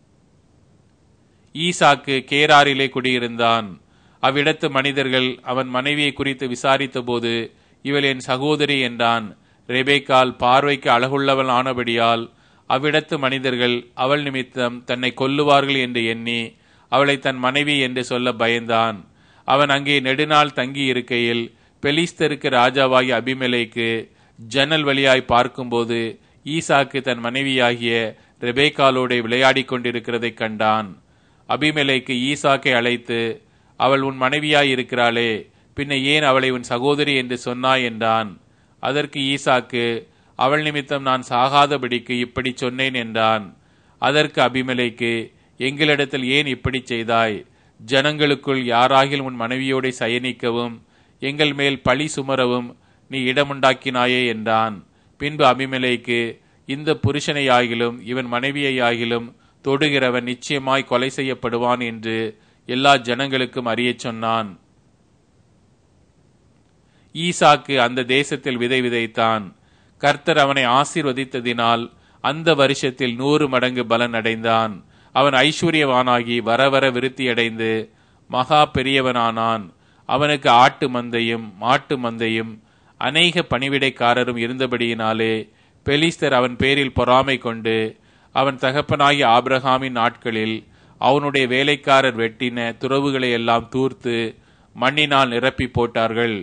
ஈசாக்கு கேராரிலே குடியிருந்தான். அவ்விடத்து மனிதர்கள் அவன் மனைவியை குறித்து விசாரித்த போது, இவள் என் சகோதரி என்றான். ரெபேக்காள் பார்வைக்கு அழகுள்ளவள் ஆனபடியால் அவ்விடத்து மனிதர்கள் அவள் நிமித்தம் தன்னை கொல்லுவார்கள் என்று எண்ணி அவளை தன் மனைவி என்று சொல்ல பயந்தான். அவன் அங்கே நெடுநாள் தங்கி இருக்கையில் பெலிஸ்தருக்கு ராஜாவாகிய அபிமெலேக்கு ஜன்னல் வழியாய் பார்க்கும்போது ஈசாக்கு தன் மனைவியாகிய ரெபேக்காளோடு விளையாடி கொண்டிருக்கிறதை கண்டான். அபிமெலேக்கு ஈசாக்கை அழைத்து, அவள் உன் மனைவியாய் இருக்கிறாளே, பின்ன ஏன் அவளை உன் சகோதரி என்று சொன்னாய் என்றான். அதற்கு ஈசாக்கு, அவள் நிமித்தம் நான் சாகாதபடிக்கு இப்படி சொன்னேன் என்றான். அதற்கு அபிமெலேக்கு, எங்களிடத்தில் ஏன் இப்படி செய்தாய்? ஜனங்களுக்குள் யாராகில் உன் மனைவியோடு சயனிக்கவும் எங்கள் மேல் பழி சுமரவும் நீ இடமுண்டாக்கினாயே என்றான். பின்பு அபிமெலேக்கு, இந்த புருஷனையாகிலும் இவன் மனைவியையாகிலும் தொடுகிறவன் நிச்சயமாய் கொலை செய்யப்படுவான் என்று எல்லா ஜனங்களுக்கும் அறியச் சொன்னான். ஈசாக்கு அந்த தேசத்தில் விதை விதைத்தான். கர்த்தர் அவனை ஆசீர்வதித்ததினால் அந்த வருஷத்தில் 100 மடங்கு பலன் அடைந்தான். அவன் ஐஸ்வர்யவானாகி வர வர விருத்தியடைந்து மகா பெரியவனானான். அவனுக்கு ஆட்டு மந்தையும் மாட்டு மந்தையும் அநேக பணிவிடைக்காரரும் இருந்தபடியினாலே பெலிஸ்தர் அவன் பேரில் பொறாமை கொண்டு அவன் தகப்பனாகிய ஆபிரகாமின் நாட்களில் அவனுடைய வேலைக்காரர் வெட்டின துறவுகளை எல்லாம் தூர்த்து மண்ணினால் நிரப்பி போட்டார்கள்.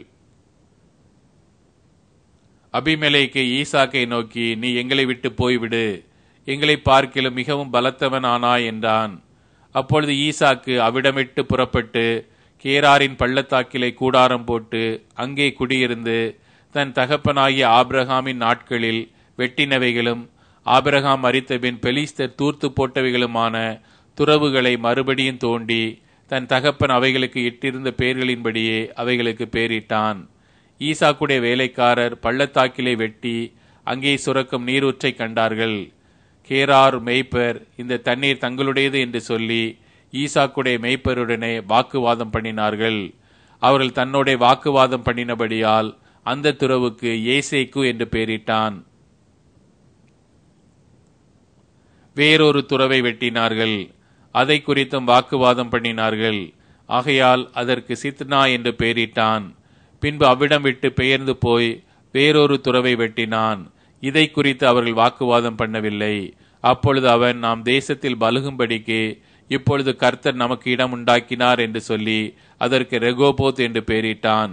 அபிமெலேக்கு ஈசாக்கை நோக்கி, நீ எங்களை விட்டு போய்விடு, எங்களை பார்க்கிலும் மிகவும் பலத்தவன் ஆனாய் என்றான். அப்பொழுது ஈசாக்கு அவ்விடமிட்டு புறப்பட்டு கேராரின் பள்ளத்தாக்கிலே கூடாரம் போட்டு அங்கே குடியிருந்து தன் தகப்பனாகிய ஆபிரகாமின் நாட்களில் வெட்டினவைகளும் ஆபிரகாம் மரித்தபின் பெலிஸ்தர் தூர்த்து போட்டவைகளுமான துறவுகளை மறுபடியும் தோண்டி தன் தகப்பன் அவைகளுக்கு இட்டிருந்த பெயர்களின்படியே அவைகளுக்கு பெயரிட்டான். ஈசாக்குடைய வேலைக்காரர் பள்ளத்தாக்கிலே வெட்டி அங்கே சுரக்கும் நீரூற்றை கண்டார்கள். கேரார் மேய்ப்பர் இந்த தண்ணீர் தங்களுடையது என்று சொல்லி ஈசாக்குடைய மேய்ப்பருடனே வாக்குவாதம் பண்ணினார்கள். அவர்கள் தன்னோட வாக்குவாதம் பண்ணினபடியால் அந்த துறவுக்கு ஏசேக்கு என்று பெயரிட்டான். வேறொரு துறவை வெட்டினார்கள், அதை குறித்தும் வாக்குவாதம் பண்ணினார்கள். ஆகையால் அதற்கு சித்னா என்று பெயரிட்டான். பின்பு அவ்விடம் விட்டு பெயர்ந்து போய் வேறொரு துறவை வெட்டினான். இதை குறித்து அவர்கள் வாக்குவாதம் பண்ணவில்லை. அப்பொழுது அவன், நாம் தேசத்தில் பலுகும்படிக்கு இப்பொழுது கர்த்தர் நமக்கு இடம் உண்டாக்கினார் என்று சொல்லி அதற்கு ரெகோபோத் என்று பெயரிட்டான்.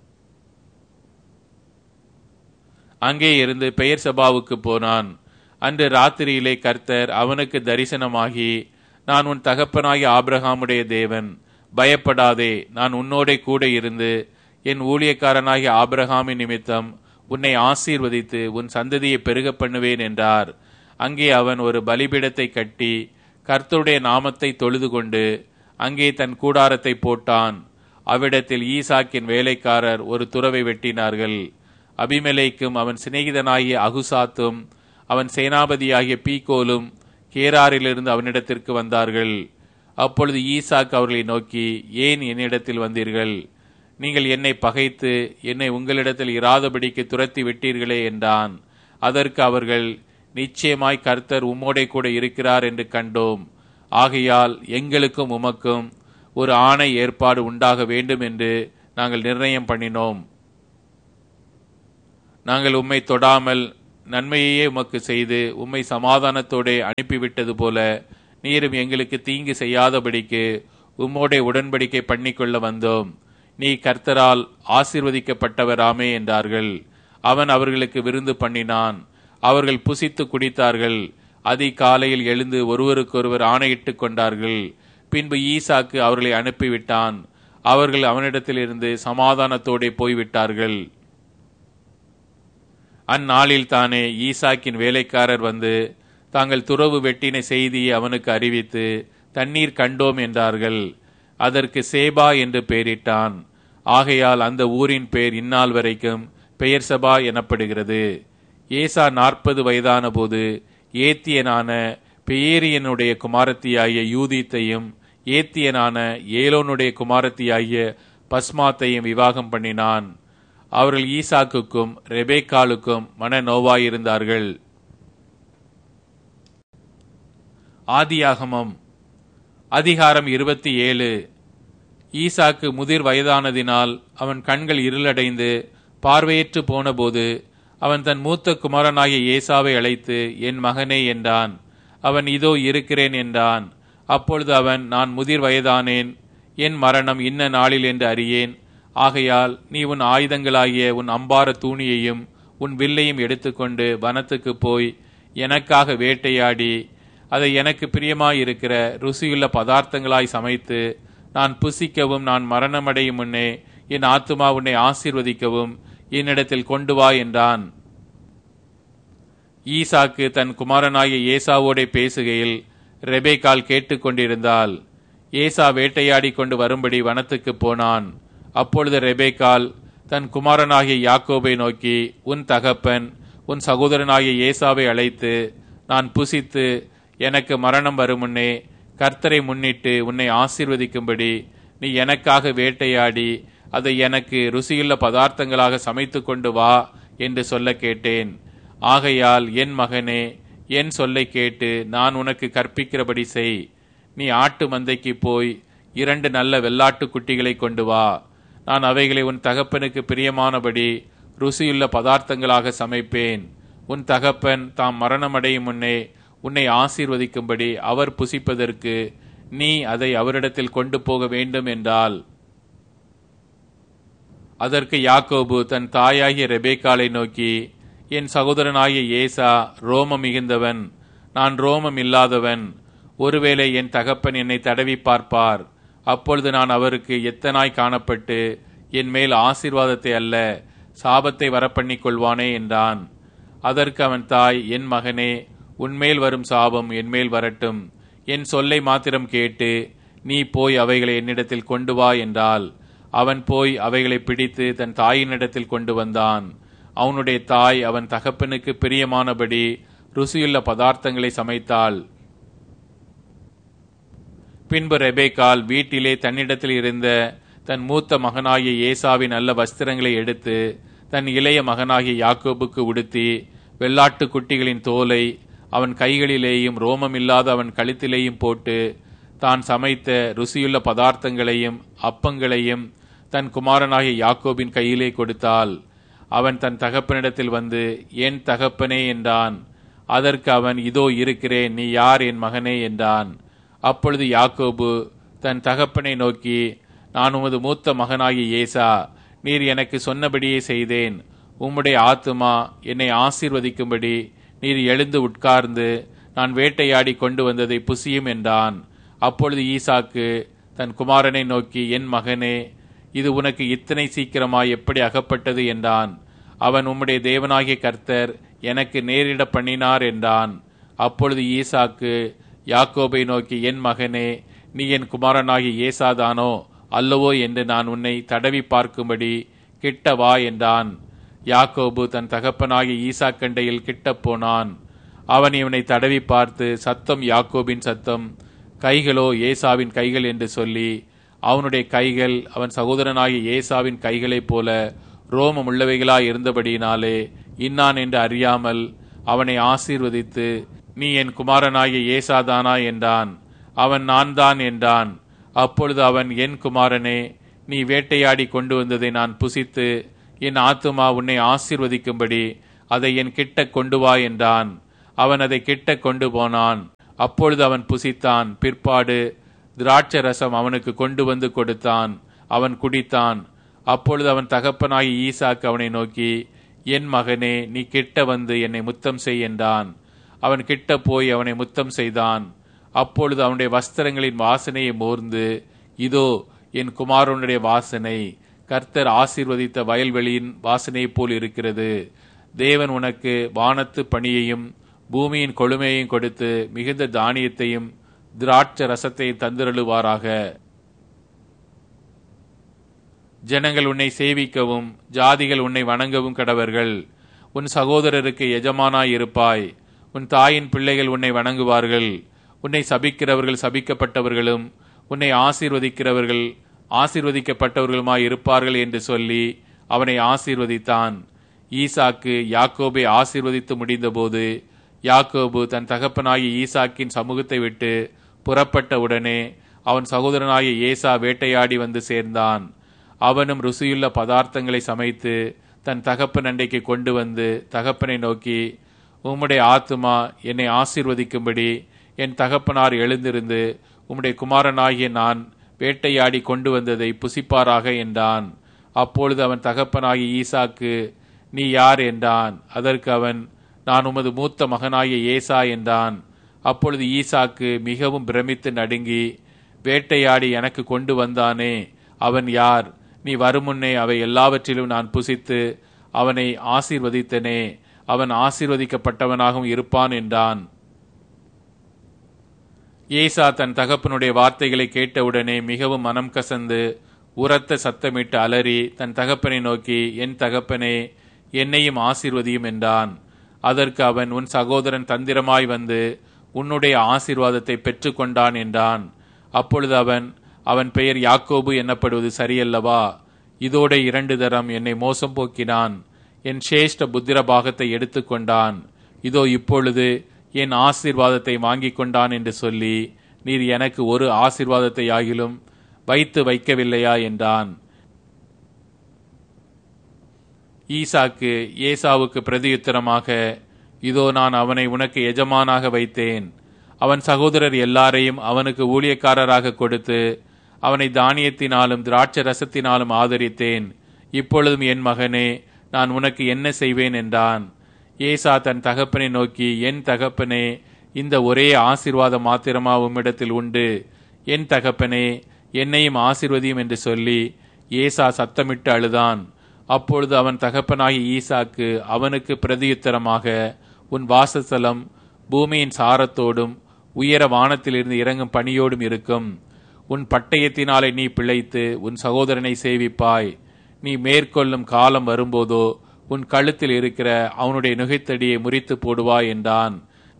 அங்கே இருந்து பெயர் சபாவுக்கு போனான். அன்று ராத்திரியிலே கர்த்தர் அவனுக்கு தரிசனமாகி, நான் உன் தகப்பனாகிய ஆபிரகாமுடைய தேவன், பயப்படாதே, நான் உன்னோடே கூட இருந்து என் ஊழியக்காரனாகிய ஆபிரகாமின் நிமித்தம் உன்னை ஆசீர்வதித்து உன் சந்ததியை பெருக பண்ணுவேன் என்றார். அங்கே அவன் ஒரு பலிபீடத்தை கட்டி கர்த்தருடைய நாமத்தை தொழுது கொண்டு அங்கே தன் கூடாரத்தை போட்டான். அவ்விடத்தில் ஈசாக்கின் வேலைக்காரர் ஒரு துறவை வெட்டினார்கள். அபிமெலேக்கும் அவன் சிநேகிதனாகிய அகுசாத்தும் அவன் சேனாபதியாகிய பீகோலும் கேராரிலிருந்து அவனிடத்திற்கு வந்தார்கள். அப்பொழுது ஈசாக் அவர்களை நோக்கி, ஏன் என்னிடத்தில் வந்தீர்கள்? நீங்கள் என்னை பகைத்து என்னை உங்களிடத்தில் இராதபடிக்கு துரத்தி விட்டீர்களே என்றான். அதற்கு அவர்கள், நிச்சயமாய் கர்த்தர் உம்மோடே கூட இருக்கிறார் என்று கண்டோம். ஆகையால் எங்களுக்கும் உமக்கும் ஒரு ஆணை ஏற்பாடு உண்டாக வேண்டும் என்று நாங்கள் நிர்ணயம் பண்ணினோம். நாங்கள் உம்மை தொடாமல் நன்மையையே உமக்கு செய்து உம்மை சமாதானத்தோടെ அனுப்பிவிட்டது போல நீரும் எங்களுக்கு தீங்கு செய்யாதபடிக்கு உம்மோட உடன்படிக்கை பண்ணிக்கொள்ள வந்தோம். நீ கர்த்தரால் ஆசீர்வதிக்கப்பட்டவராமே என்றார்கள். அவன் அவர்களுக்கு விருந்து பண்ணினான். அவர்கள் புசித்து குடித்தார்கள். அதிகாலையில் எழுந்து ஒருவருக்கொருவர் ஆணையிட்டுக் கொண்டார்கள். பின்பு ஈசாக்கு அவர்களை அனுப்பிவிட்டான். அவர்கள் அவனிடத்திலிருந்து சமாதானத்தோടെ போய்விட்டார்கள். அந்நாளில் தானே ஈசாக்கின் வேலைக்காரர் வந்து தாங்கள் துறவு வெட்டின செய்தியை அவனுக்கு அறிவித்து தண்ணீர் கண்டோம் என்றார்கள். அதற்கு சேபா என்று பெயரிட்டான். ஆகையால் அந்த ஊரின் பெயர் இந்நாள் வரைக்கும் பெயர்சபா எனப்படுகிறது. ஏசா 40 வயதான போது ஏத்தியனான பெயேரியனுடைய குமாரத்தியாகிய யூதித்தையும் ஏத்தியனான ஏலோனுடைய குமாரத்தியாகிய பஸ்மாத்தையும் விவாகம் பண்ணினான். அவர்கள் ஈசாக்குக்கும் ரெபேக்காலுக்கும் மனநோவாயிருந்தார்கள். ஆதியாகமம் அதிகாரம் 27. ஈசாக்கு முதிர் வயதானதினால் அவன் கண்கள் இருளடைந்து பார்வையற்று போனபோது அவன் தன் மூத்த குமாரனாகிய ஏசாவை அழைத்து, என் மகனே என்றான். அவன் இதோ இருக்கிறேன் என்றான். அப்பொழுது அவன், நான் முதிர் வயதானேன், என் மரணம் இன்ன நாளில் என்று அறியேன். ஆகையால் நீ உன் ஆயுதங்களாகிய உன் அம்பார தூணியையும் உன் வில்லையும் எடுத்துக்கொண்டு வனத்துக்கு போய் எனக்காக வேட்டையாடி அதை எனக்கு பிரியமாயிருக்கிற ருசியுள்ள பதார்த்தங்களாய் சமைத்து நான் புசிக்கவும் நான் மரணமடையும் முன்னே என் ஆத்துமா உன்னை ஆசீர்வதிக்கவும் என்னிடத்தில் கொண்டு வா என்றான். ஈசாக்கு தன் குமாரனாகிய ஏசாவோடே பேசுகையில் ரெபேக்காள் கேட்டுக்கொண்டிருந்தாள். ஏசா வேட்டையாடி கொண்டு வரும்படி வனத்துக்கு போனான். அப்பொழுது ரெபேக்காள் தன் குமாரனாகிய யாக்கோபை நோக்கி, உன் தகப்பன் உன் சகோதரனாகிய ஏசாவை அழைத்து, நான் புசித்து எனக்கு மரணம் வரும் முன்னே கர்த்தரை முன்னிட்டு உன்னை ஆசீர்வதிக்கும்படி நீ எனக்காக வேட்டையாடி அதை எனக்கு ருசியுள்ள பதார்த்தங்களாக சமைத்து கொண்டு வா என்று சொல்ல கேட்டேன். ஆகையால் என் மகனே, என் சொல்லை கேட்டு நான் உனக்கு கற்பிக்கிறபடி செய். நீ ஆட்டு மந்தைக்கு போய் 2 நல்ல வெள்ளாட்டு குட்டிகளை கொண்டு வா. நான் அவைகளை உன் தகப்பனுக்கு பிரியமானபடி ருசியுள்ள பதார்த்தங்களாக சமைப்பேன். உன் தகப்பன் தாம் மரணமடையும் முன்னே உன்னை ஆசீர்வதிக்கும்படி அவர் புசிப்பதற்கு நீ அதை அவரிடத்தில் கொண்டு போக வேண்டும் என்றால். அதற்கு யாக்கோபு தன் தாயாகிய ரெபேக்காளை நோக்கி, என் சகோதரனாகிய ஏசா ரோமம் மிகுந்தவன், நான் ரோமம் இல்லாதவன். ஒருவேளை என் தகப்பன் என்னை தடவி பார்ப்பார். அப்பொழுது நான் அவருக்கு எத்தனாய் காணப்பட்டு என் மேல் ஆசீர்வாதத்தை அல்ல சாபத்தை வரப்பண்ணிக் கொள்வானே என்றான். அதற்கு அவன் தாய், என் மகனே, உன்மேல் வரும் சாபம் என்மேல் வரட்டும். என் சொல்லை மாத்திரம் கேட்டு நீ போய் அவைகளை என்னிடத்தில் கொண்டு வா என்றாள். அவன் போய் அவைகளை பிடித்து தன் தாயினிடத்தில் கொண்டு வந்தான். அவனுடைய தாய் அவன் தகப்பனுக்கு பிரியமானபடி ருசியுள்ள பதார்த்தங்களை சமைத்தாள். பின்பு ரெபேக்காள் வீட்டிலே தன்னிடத்தில் இருந்த தன் மூத்த மகனாகிய ஏசாவின் நல்ல வஸ்திரங்களை எடுத்து தன் இளைய மகனாகிய யாக்கோபுக்கு உடுத்தி வெள்ளாட்டு குட்டிகளின் தோலை அவன் கைகளிலேயும் ரோமமில்லாத அவன் கழுத்திலேயும் போட்டு தான் சமைத்த ருசியுள்ள பதார்த்தங்களையும் அப்பங்களையும் தன் குமாரனாகிய யாக்கோபின் கையிலே கொடுத்தாள். அவன் தன் தகப்பனிடத்தில் வந்து, என் தகப்பனே என்றான். அதற்கு அவன், இதோ இருக்கிறேன், நீ யார் என் மகனே என்றான். அப்பொழுது யாக்கோபு தன் தகப்பனை நோக்கி, நான் உமது மூத்த மகனாகிய ஏசா, நீர் எனக்கு சொன்னபடியே செய்தேன். உம்முடைய ஆத்துமா என்னை ஆசீர்வதிக்கும்படி நீர் எழுந்து உட்கார்ந்து நான் வேட்டையாடி கொண்டு வந்ததை புசியும் என்றான். அப்பொழுது ஈசாக்கு தன் குமாரனை நோக்கி, என் மகனே, இது உனக்கு இத்தனை சீக்கிரமாய் எப்படி அகப்பட்டது என்றான். அவன், உம்முடைய தேவனாகிய கர்த்தர் எனக்கு நேரிட பண்ணினார் என்றான். அப்பொழுது ஈசாக்கு யாக்கோபை நோக்கி, என் மகனே, நீ என் குமாரனாகிய ஏசாதானோ அல்லவோ என்று நான் உன்னை தடவி பார்க்கும்படி கிட்ட வா என்றான். யாக்கோபு தன் தகப்பனாகிய ஈசாக்கண்டையில் கிட்ட போனான். அவன் இவனை தடவி பார்த்து, சத்தம் யாக்கோபின் சத்தம், கைகளோ ஏசாவின் கைகள் என்று சொல்லி, அவனுடைய கைகள் அவன் சகோதரனாகிய ஏசாவின் கைகளைப் போல ரோமம் உள்ளவைகளாய் இருந்தபடியினாலே இன்னான் என்று அறியாமல் அவனை ஆசீர்வதித்து, நீ என் குமாரனாகிய ஏசாதானா என்றான். அவன், நான் தான் என்றான். அப்பொழுது அவன், என் குமாரனே, நீ வேட்டையாடி கொண்டு வந்ததை நான் புசித்து என் ஆத்துமா உன்னை ஆசீர்வதிக்கும்படி அதை என் கிட்ட கொண்டு வா என்றான். அவன் அதை கிட்ட கொண்டு போனான். அப்பொழுது அவன் புசித்தான். பிற்பாடு திராட்சை ரசம் அவனுக்கு கொண்டு வந்து கொடுத்தான். அவன் குடித்தான். அப்பொழுது அவன் தகப்பனாகி ஈசாக்கு அவனை நோக்கி, என் மகனே, நீ கிட்ட வந்து என்னை முத்தம் செய் என்றான். அவன் கிட்ட போய் அவனை முத்தம் செய்தான். அப்பொழுது அவனுடைய வஸ்திரங்களின் வாசனையை மோர்ந்து, இதோ என் குமாரனுடைய வாசனை கர்த்தர் ஆசீர்வதித்த வயல்வெளியின் வாசனையைப் போல் இருக்கிறது. தேவன் உனக்கு வானத்து பனியையும் பூமியின் கொழுமையையும் கொடுத்து மிகுந்த தானியத்தையும் திராட்சை ரசத்தையும் தந்திரழுவாராக. ஜனங்கள் உன்னை சேவிக்கவும் ஜாதிகள் உன்னை வணங்கவும் கடவர்கள். உன் சகோதரருக்கு எஜமானாய் இருப்பாய். உன் தாயின் பிள்ளைகள் உன்னை வணங்குவார்கள். உன்னை சபிக்கிறவர்கள் சபிக்கப்பட்டவர்களும் உன்னை ஆசீர்வதிக்கிறவர்கள் ஆசீர்வதிக்கப்பட்டவர்களுமாய் இருப்பார்கள் என்று சொல்லி அவனை ஆசீர்வதித்தான். ஈசாக்கு யாக்கோபை ஆசீர்வதித்து முடிந்தபோது யாக்கோபு தன் தகப்பனாகிய ஈசாக்கின் சமூகத்தை விட்டு புறப்பட்ட உடனே அவன் சகோதரனாகிய ஏசா வேட்டையாடி வந்து சேர்ந்தான். அவனும் ருசியுள்ள பதார்த்தங்களை சமைத்து தன் தகப்பன் அண்டைக்கு கொண்டு வந்து தகப்பனை நோக்கி, உம்முடைய ஆத்துமா என்னை ஆசீர்வதிக்கும்படி என் தகப்பனார் எழுந்திருந்து உம்முடைய குமாரனாகிய நான் வேட்டையாடி கொண்டு வந்ததை புசிப்பாராக என்றான். அப்பொழுது அவன் தகப்பனாகிய ஈசாக்கு, நீ யார் என்றான். அதற்கு அவன், நான் உமது மூத்த மகனாகிய ஏசா என்றான். அப்பொழுது ஈசாக்கு மிகவும் பிரமித்து நடுங்கி, வேட்டையாடி எனக்கு கொண்டு வந்தானே, அவன் யார்? நீ வருமுன்னே அவை எல்லாவற்றிலும் நான் புசித்து அவனை ஆசீர்வதித்தனே, அவன் ஆசீர்வதிக்கப்பட்டவனாகவும் இருப்பான் என்றான். ஏசா தன் தகப்பனுடைய வார்த்தைகளை கேட்டவுடனே மிகவும் மனம் கசந்து உரத்த சத்தமிட்டு அலறி தன் தகப்பனை நோக்கி, என் தகப்பனே, என்னையும் ஆசீர்வதியும் என்றான். அதற்கு அவன், உன் சகோதரன் தந்திரமாய் வந்து உன்னுடைய ஆசீர்வாதத்தை பெற்று கொண்டான் என்றான். அப்பொழுது அவன் பெயர் யாக்கோபு என்னப்படுவது சரியல்லவா? இதோட 2 தரம் என்னை மோசம் போக்கினான். என் சேஷ்ட புத்திர பாகத்தை எடுத்துக்கொண்டான். இதோ இப்பொழுது என் ஆசீர்வாதத்தை வாங்கிக் கொண்டான் என்று சொல்லி, நீர் எனக்கு ஒரு ஆசீர்வாதத்தை ஆகிலும் வைத்து வைக்கவில்லையா என்றான். ஈசாக்கு ஏசாவுக்கு பிரதியுத்தரமாக, இதோ நான் அவனை உனக்கு எஜமானாக வைத்தேன். அவன் சகோதரர் எல்லாரையும் அவனுக்கு ஊழியக்காரராக கொடுத்து அவனை தானியத்தினாலும் திராட்சை ரசத்தினாலும் ஆதரித்தேன். இப்பொழுதும் என் மகனே, நான் உனக்கு என்ன செய்வேன் என்றான். ஏசா தன் தகப்பனை நோக்கி, என் தகப்பனே, இந்த ஒரே ஆசீர்வாதம் மாத்திரமா உம்மிடத்தில் உண்டு? என் தகப்பனே, என்னையும் ஆசீர்வதியும் என்று சொல்லி ஏசா சத்தமிட்டு அழுதான். அப்பொழுது அவன் தகப்பனாகி ஈசாக்கு அவனுக்கு பிரதியுத்தரமாக, உன் வாசஸ்தலம் பூமியின் சாரத்தோடும் உயர வானத்திலிருந்து இறங்கும் பனியோடும் இருக்கும். உன் பட்டயத்தினாலே நீ பிழைத்து உன் சகோதரனை சேவிப்பாய். நீ மேற்கொள்ளும் காலம் வரும்போதோ உன் கழுத்தில் இருக்கிற அவனுடைய நுகைத்தடியை முறித்து போடுவாய் என்றான்.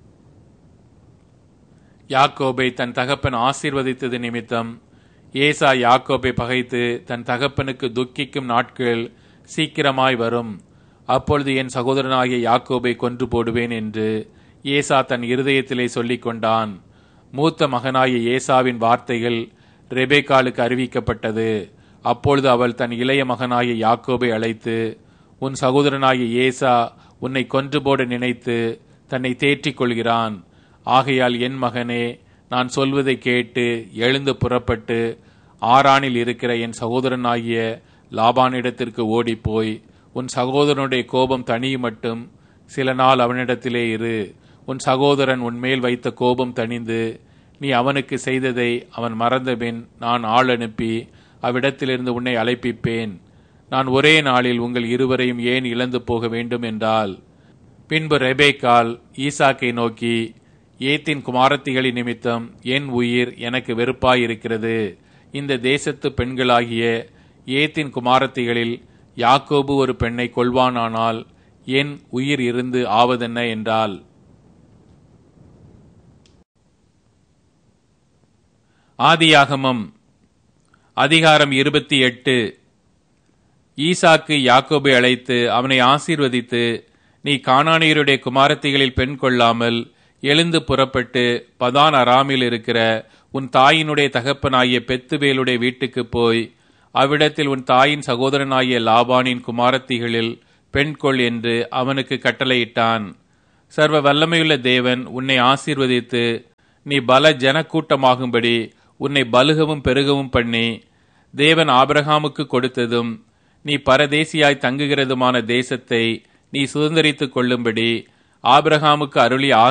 யாக்கோபை தன் தகப்பன் ஆசீர்வதித்தது நிமித்தம் ஏசா யாக்கோபை பகைத்து தன் தகப்பனுக்கு துக்கிக்கும் நாட்கள் சீக்கிரமாய் வரும். அப்பொழுது என் சகோதரனாகிய யாக்கோபை கொன்று போடுவேன் என்று ஏசா தன் இருதயத்திலே சொல்லிக் கொண்டான். மூத்த மகனாகிய ஏசாவின் வார்த்தைகள் ரெபேக்காளுக்கு அறிவிக்கப்பட்டது. அப்பொழுது அவள் தன் இளைய மகனாகிய யாக்கோபை அழைத்து, உன் சகோதரனாகிய ஏசா உன்னை கொன்று போட நினைத்து தன்னை தேற்றிக் கொள்கிறான். ஆகையால் என் மகனே, நான் சொல்வதை கேட்டு எழுந்து புறப்பட்டு ஆரானில் இருக்கிற என் சகோதரனாகிய லாபானிடத்திற்கு ஓடிப்போய் உன் சகோதரனுடைய கோபம் தணியும் மட்டும் சில நாள் அவனிடத்திலே இரு. உன் சகோதரன் உன்மேல் வைத்த கோபம் தணிந்து நீ அவனுக்கு செய்ததை அவன் மறந்தபின் நான் ஆள் அனுப்பி அவ்விடத்திலிருந்து உன்னை அழைப்பிப்பேன். நான் ஒரே நாளில் உங்கள் இருவரையும் ஏன் இழந்து போக வேண்டும் என்றால். பின்பு ரெபேக்காள் ஈசாக்கை நோக்கி, ஏத்தின் குமாரத்திகளின் நிமித்தம் என் உயிர் எனக்கு வெறுப்பாயிருக்கிறது. இந்த தேசத்து பெண்களாகிய ஏத்தின் குமாரத்திகளில் யாக்கோபு ஒரு பெண்ணை கொள்வானானால் என் உயிர் இருந்து ஆவதென்ன என்றாள். ஆதியாகமம் அதிகாரம் 28. ஈசாக்கு யாக்கோபை அழைத்து அவனை ஆசீர்வதித்து, நீ கானானியருடைய குமாரத்திகளில் பெண் கொள்ளாமல் எழுந்து புறப்பட்டு பதான் அராமில் இருக்கிற உன் தாயினுடைய தகப்பனாகிய பெத்துவேலுடைய வீட்டுக்கு போய் அவ்விடத்தில் உன் தாயின் சகோதரனாகிய லாபானின் குமாரத்திகளில் பெண் கொள் என்று அவனுக்கு கட்டளையிட்டான். சர்வ வல்லமையுள்ள தேவன் உன்னை ஆசீர்வதித்து நீ பல ஜனக்கூட்டமாகும்படி உன்னை பலுகவும் பெருகவும் பண்ணி, தேவன் ஆபிரகாமுக்கு கொடுத்ததும் நீ பரதேசியாய் தங்குகிறதுமான தேசத்தை நீ சுதந்தரித்துக் கொள்ளும்படி ஆபிரகாமுக்கு அருளிய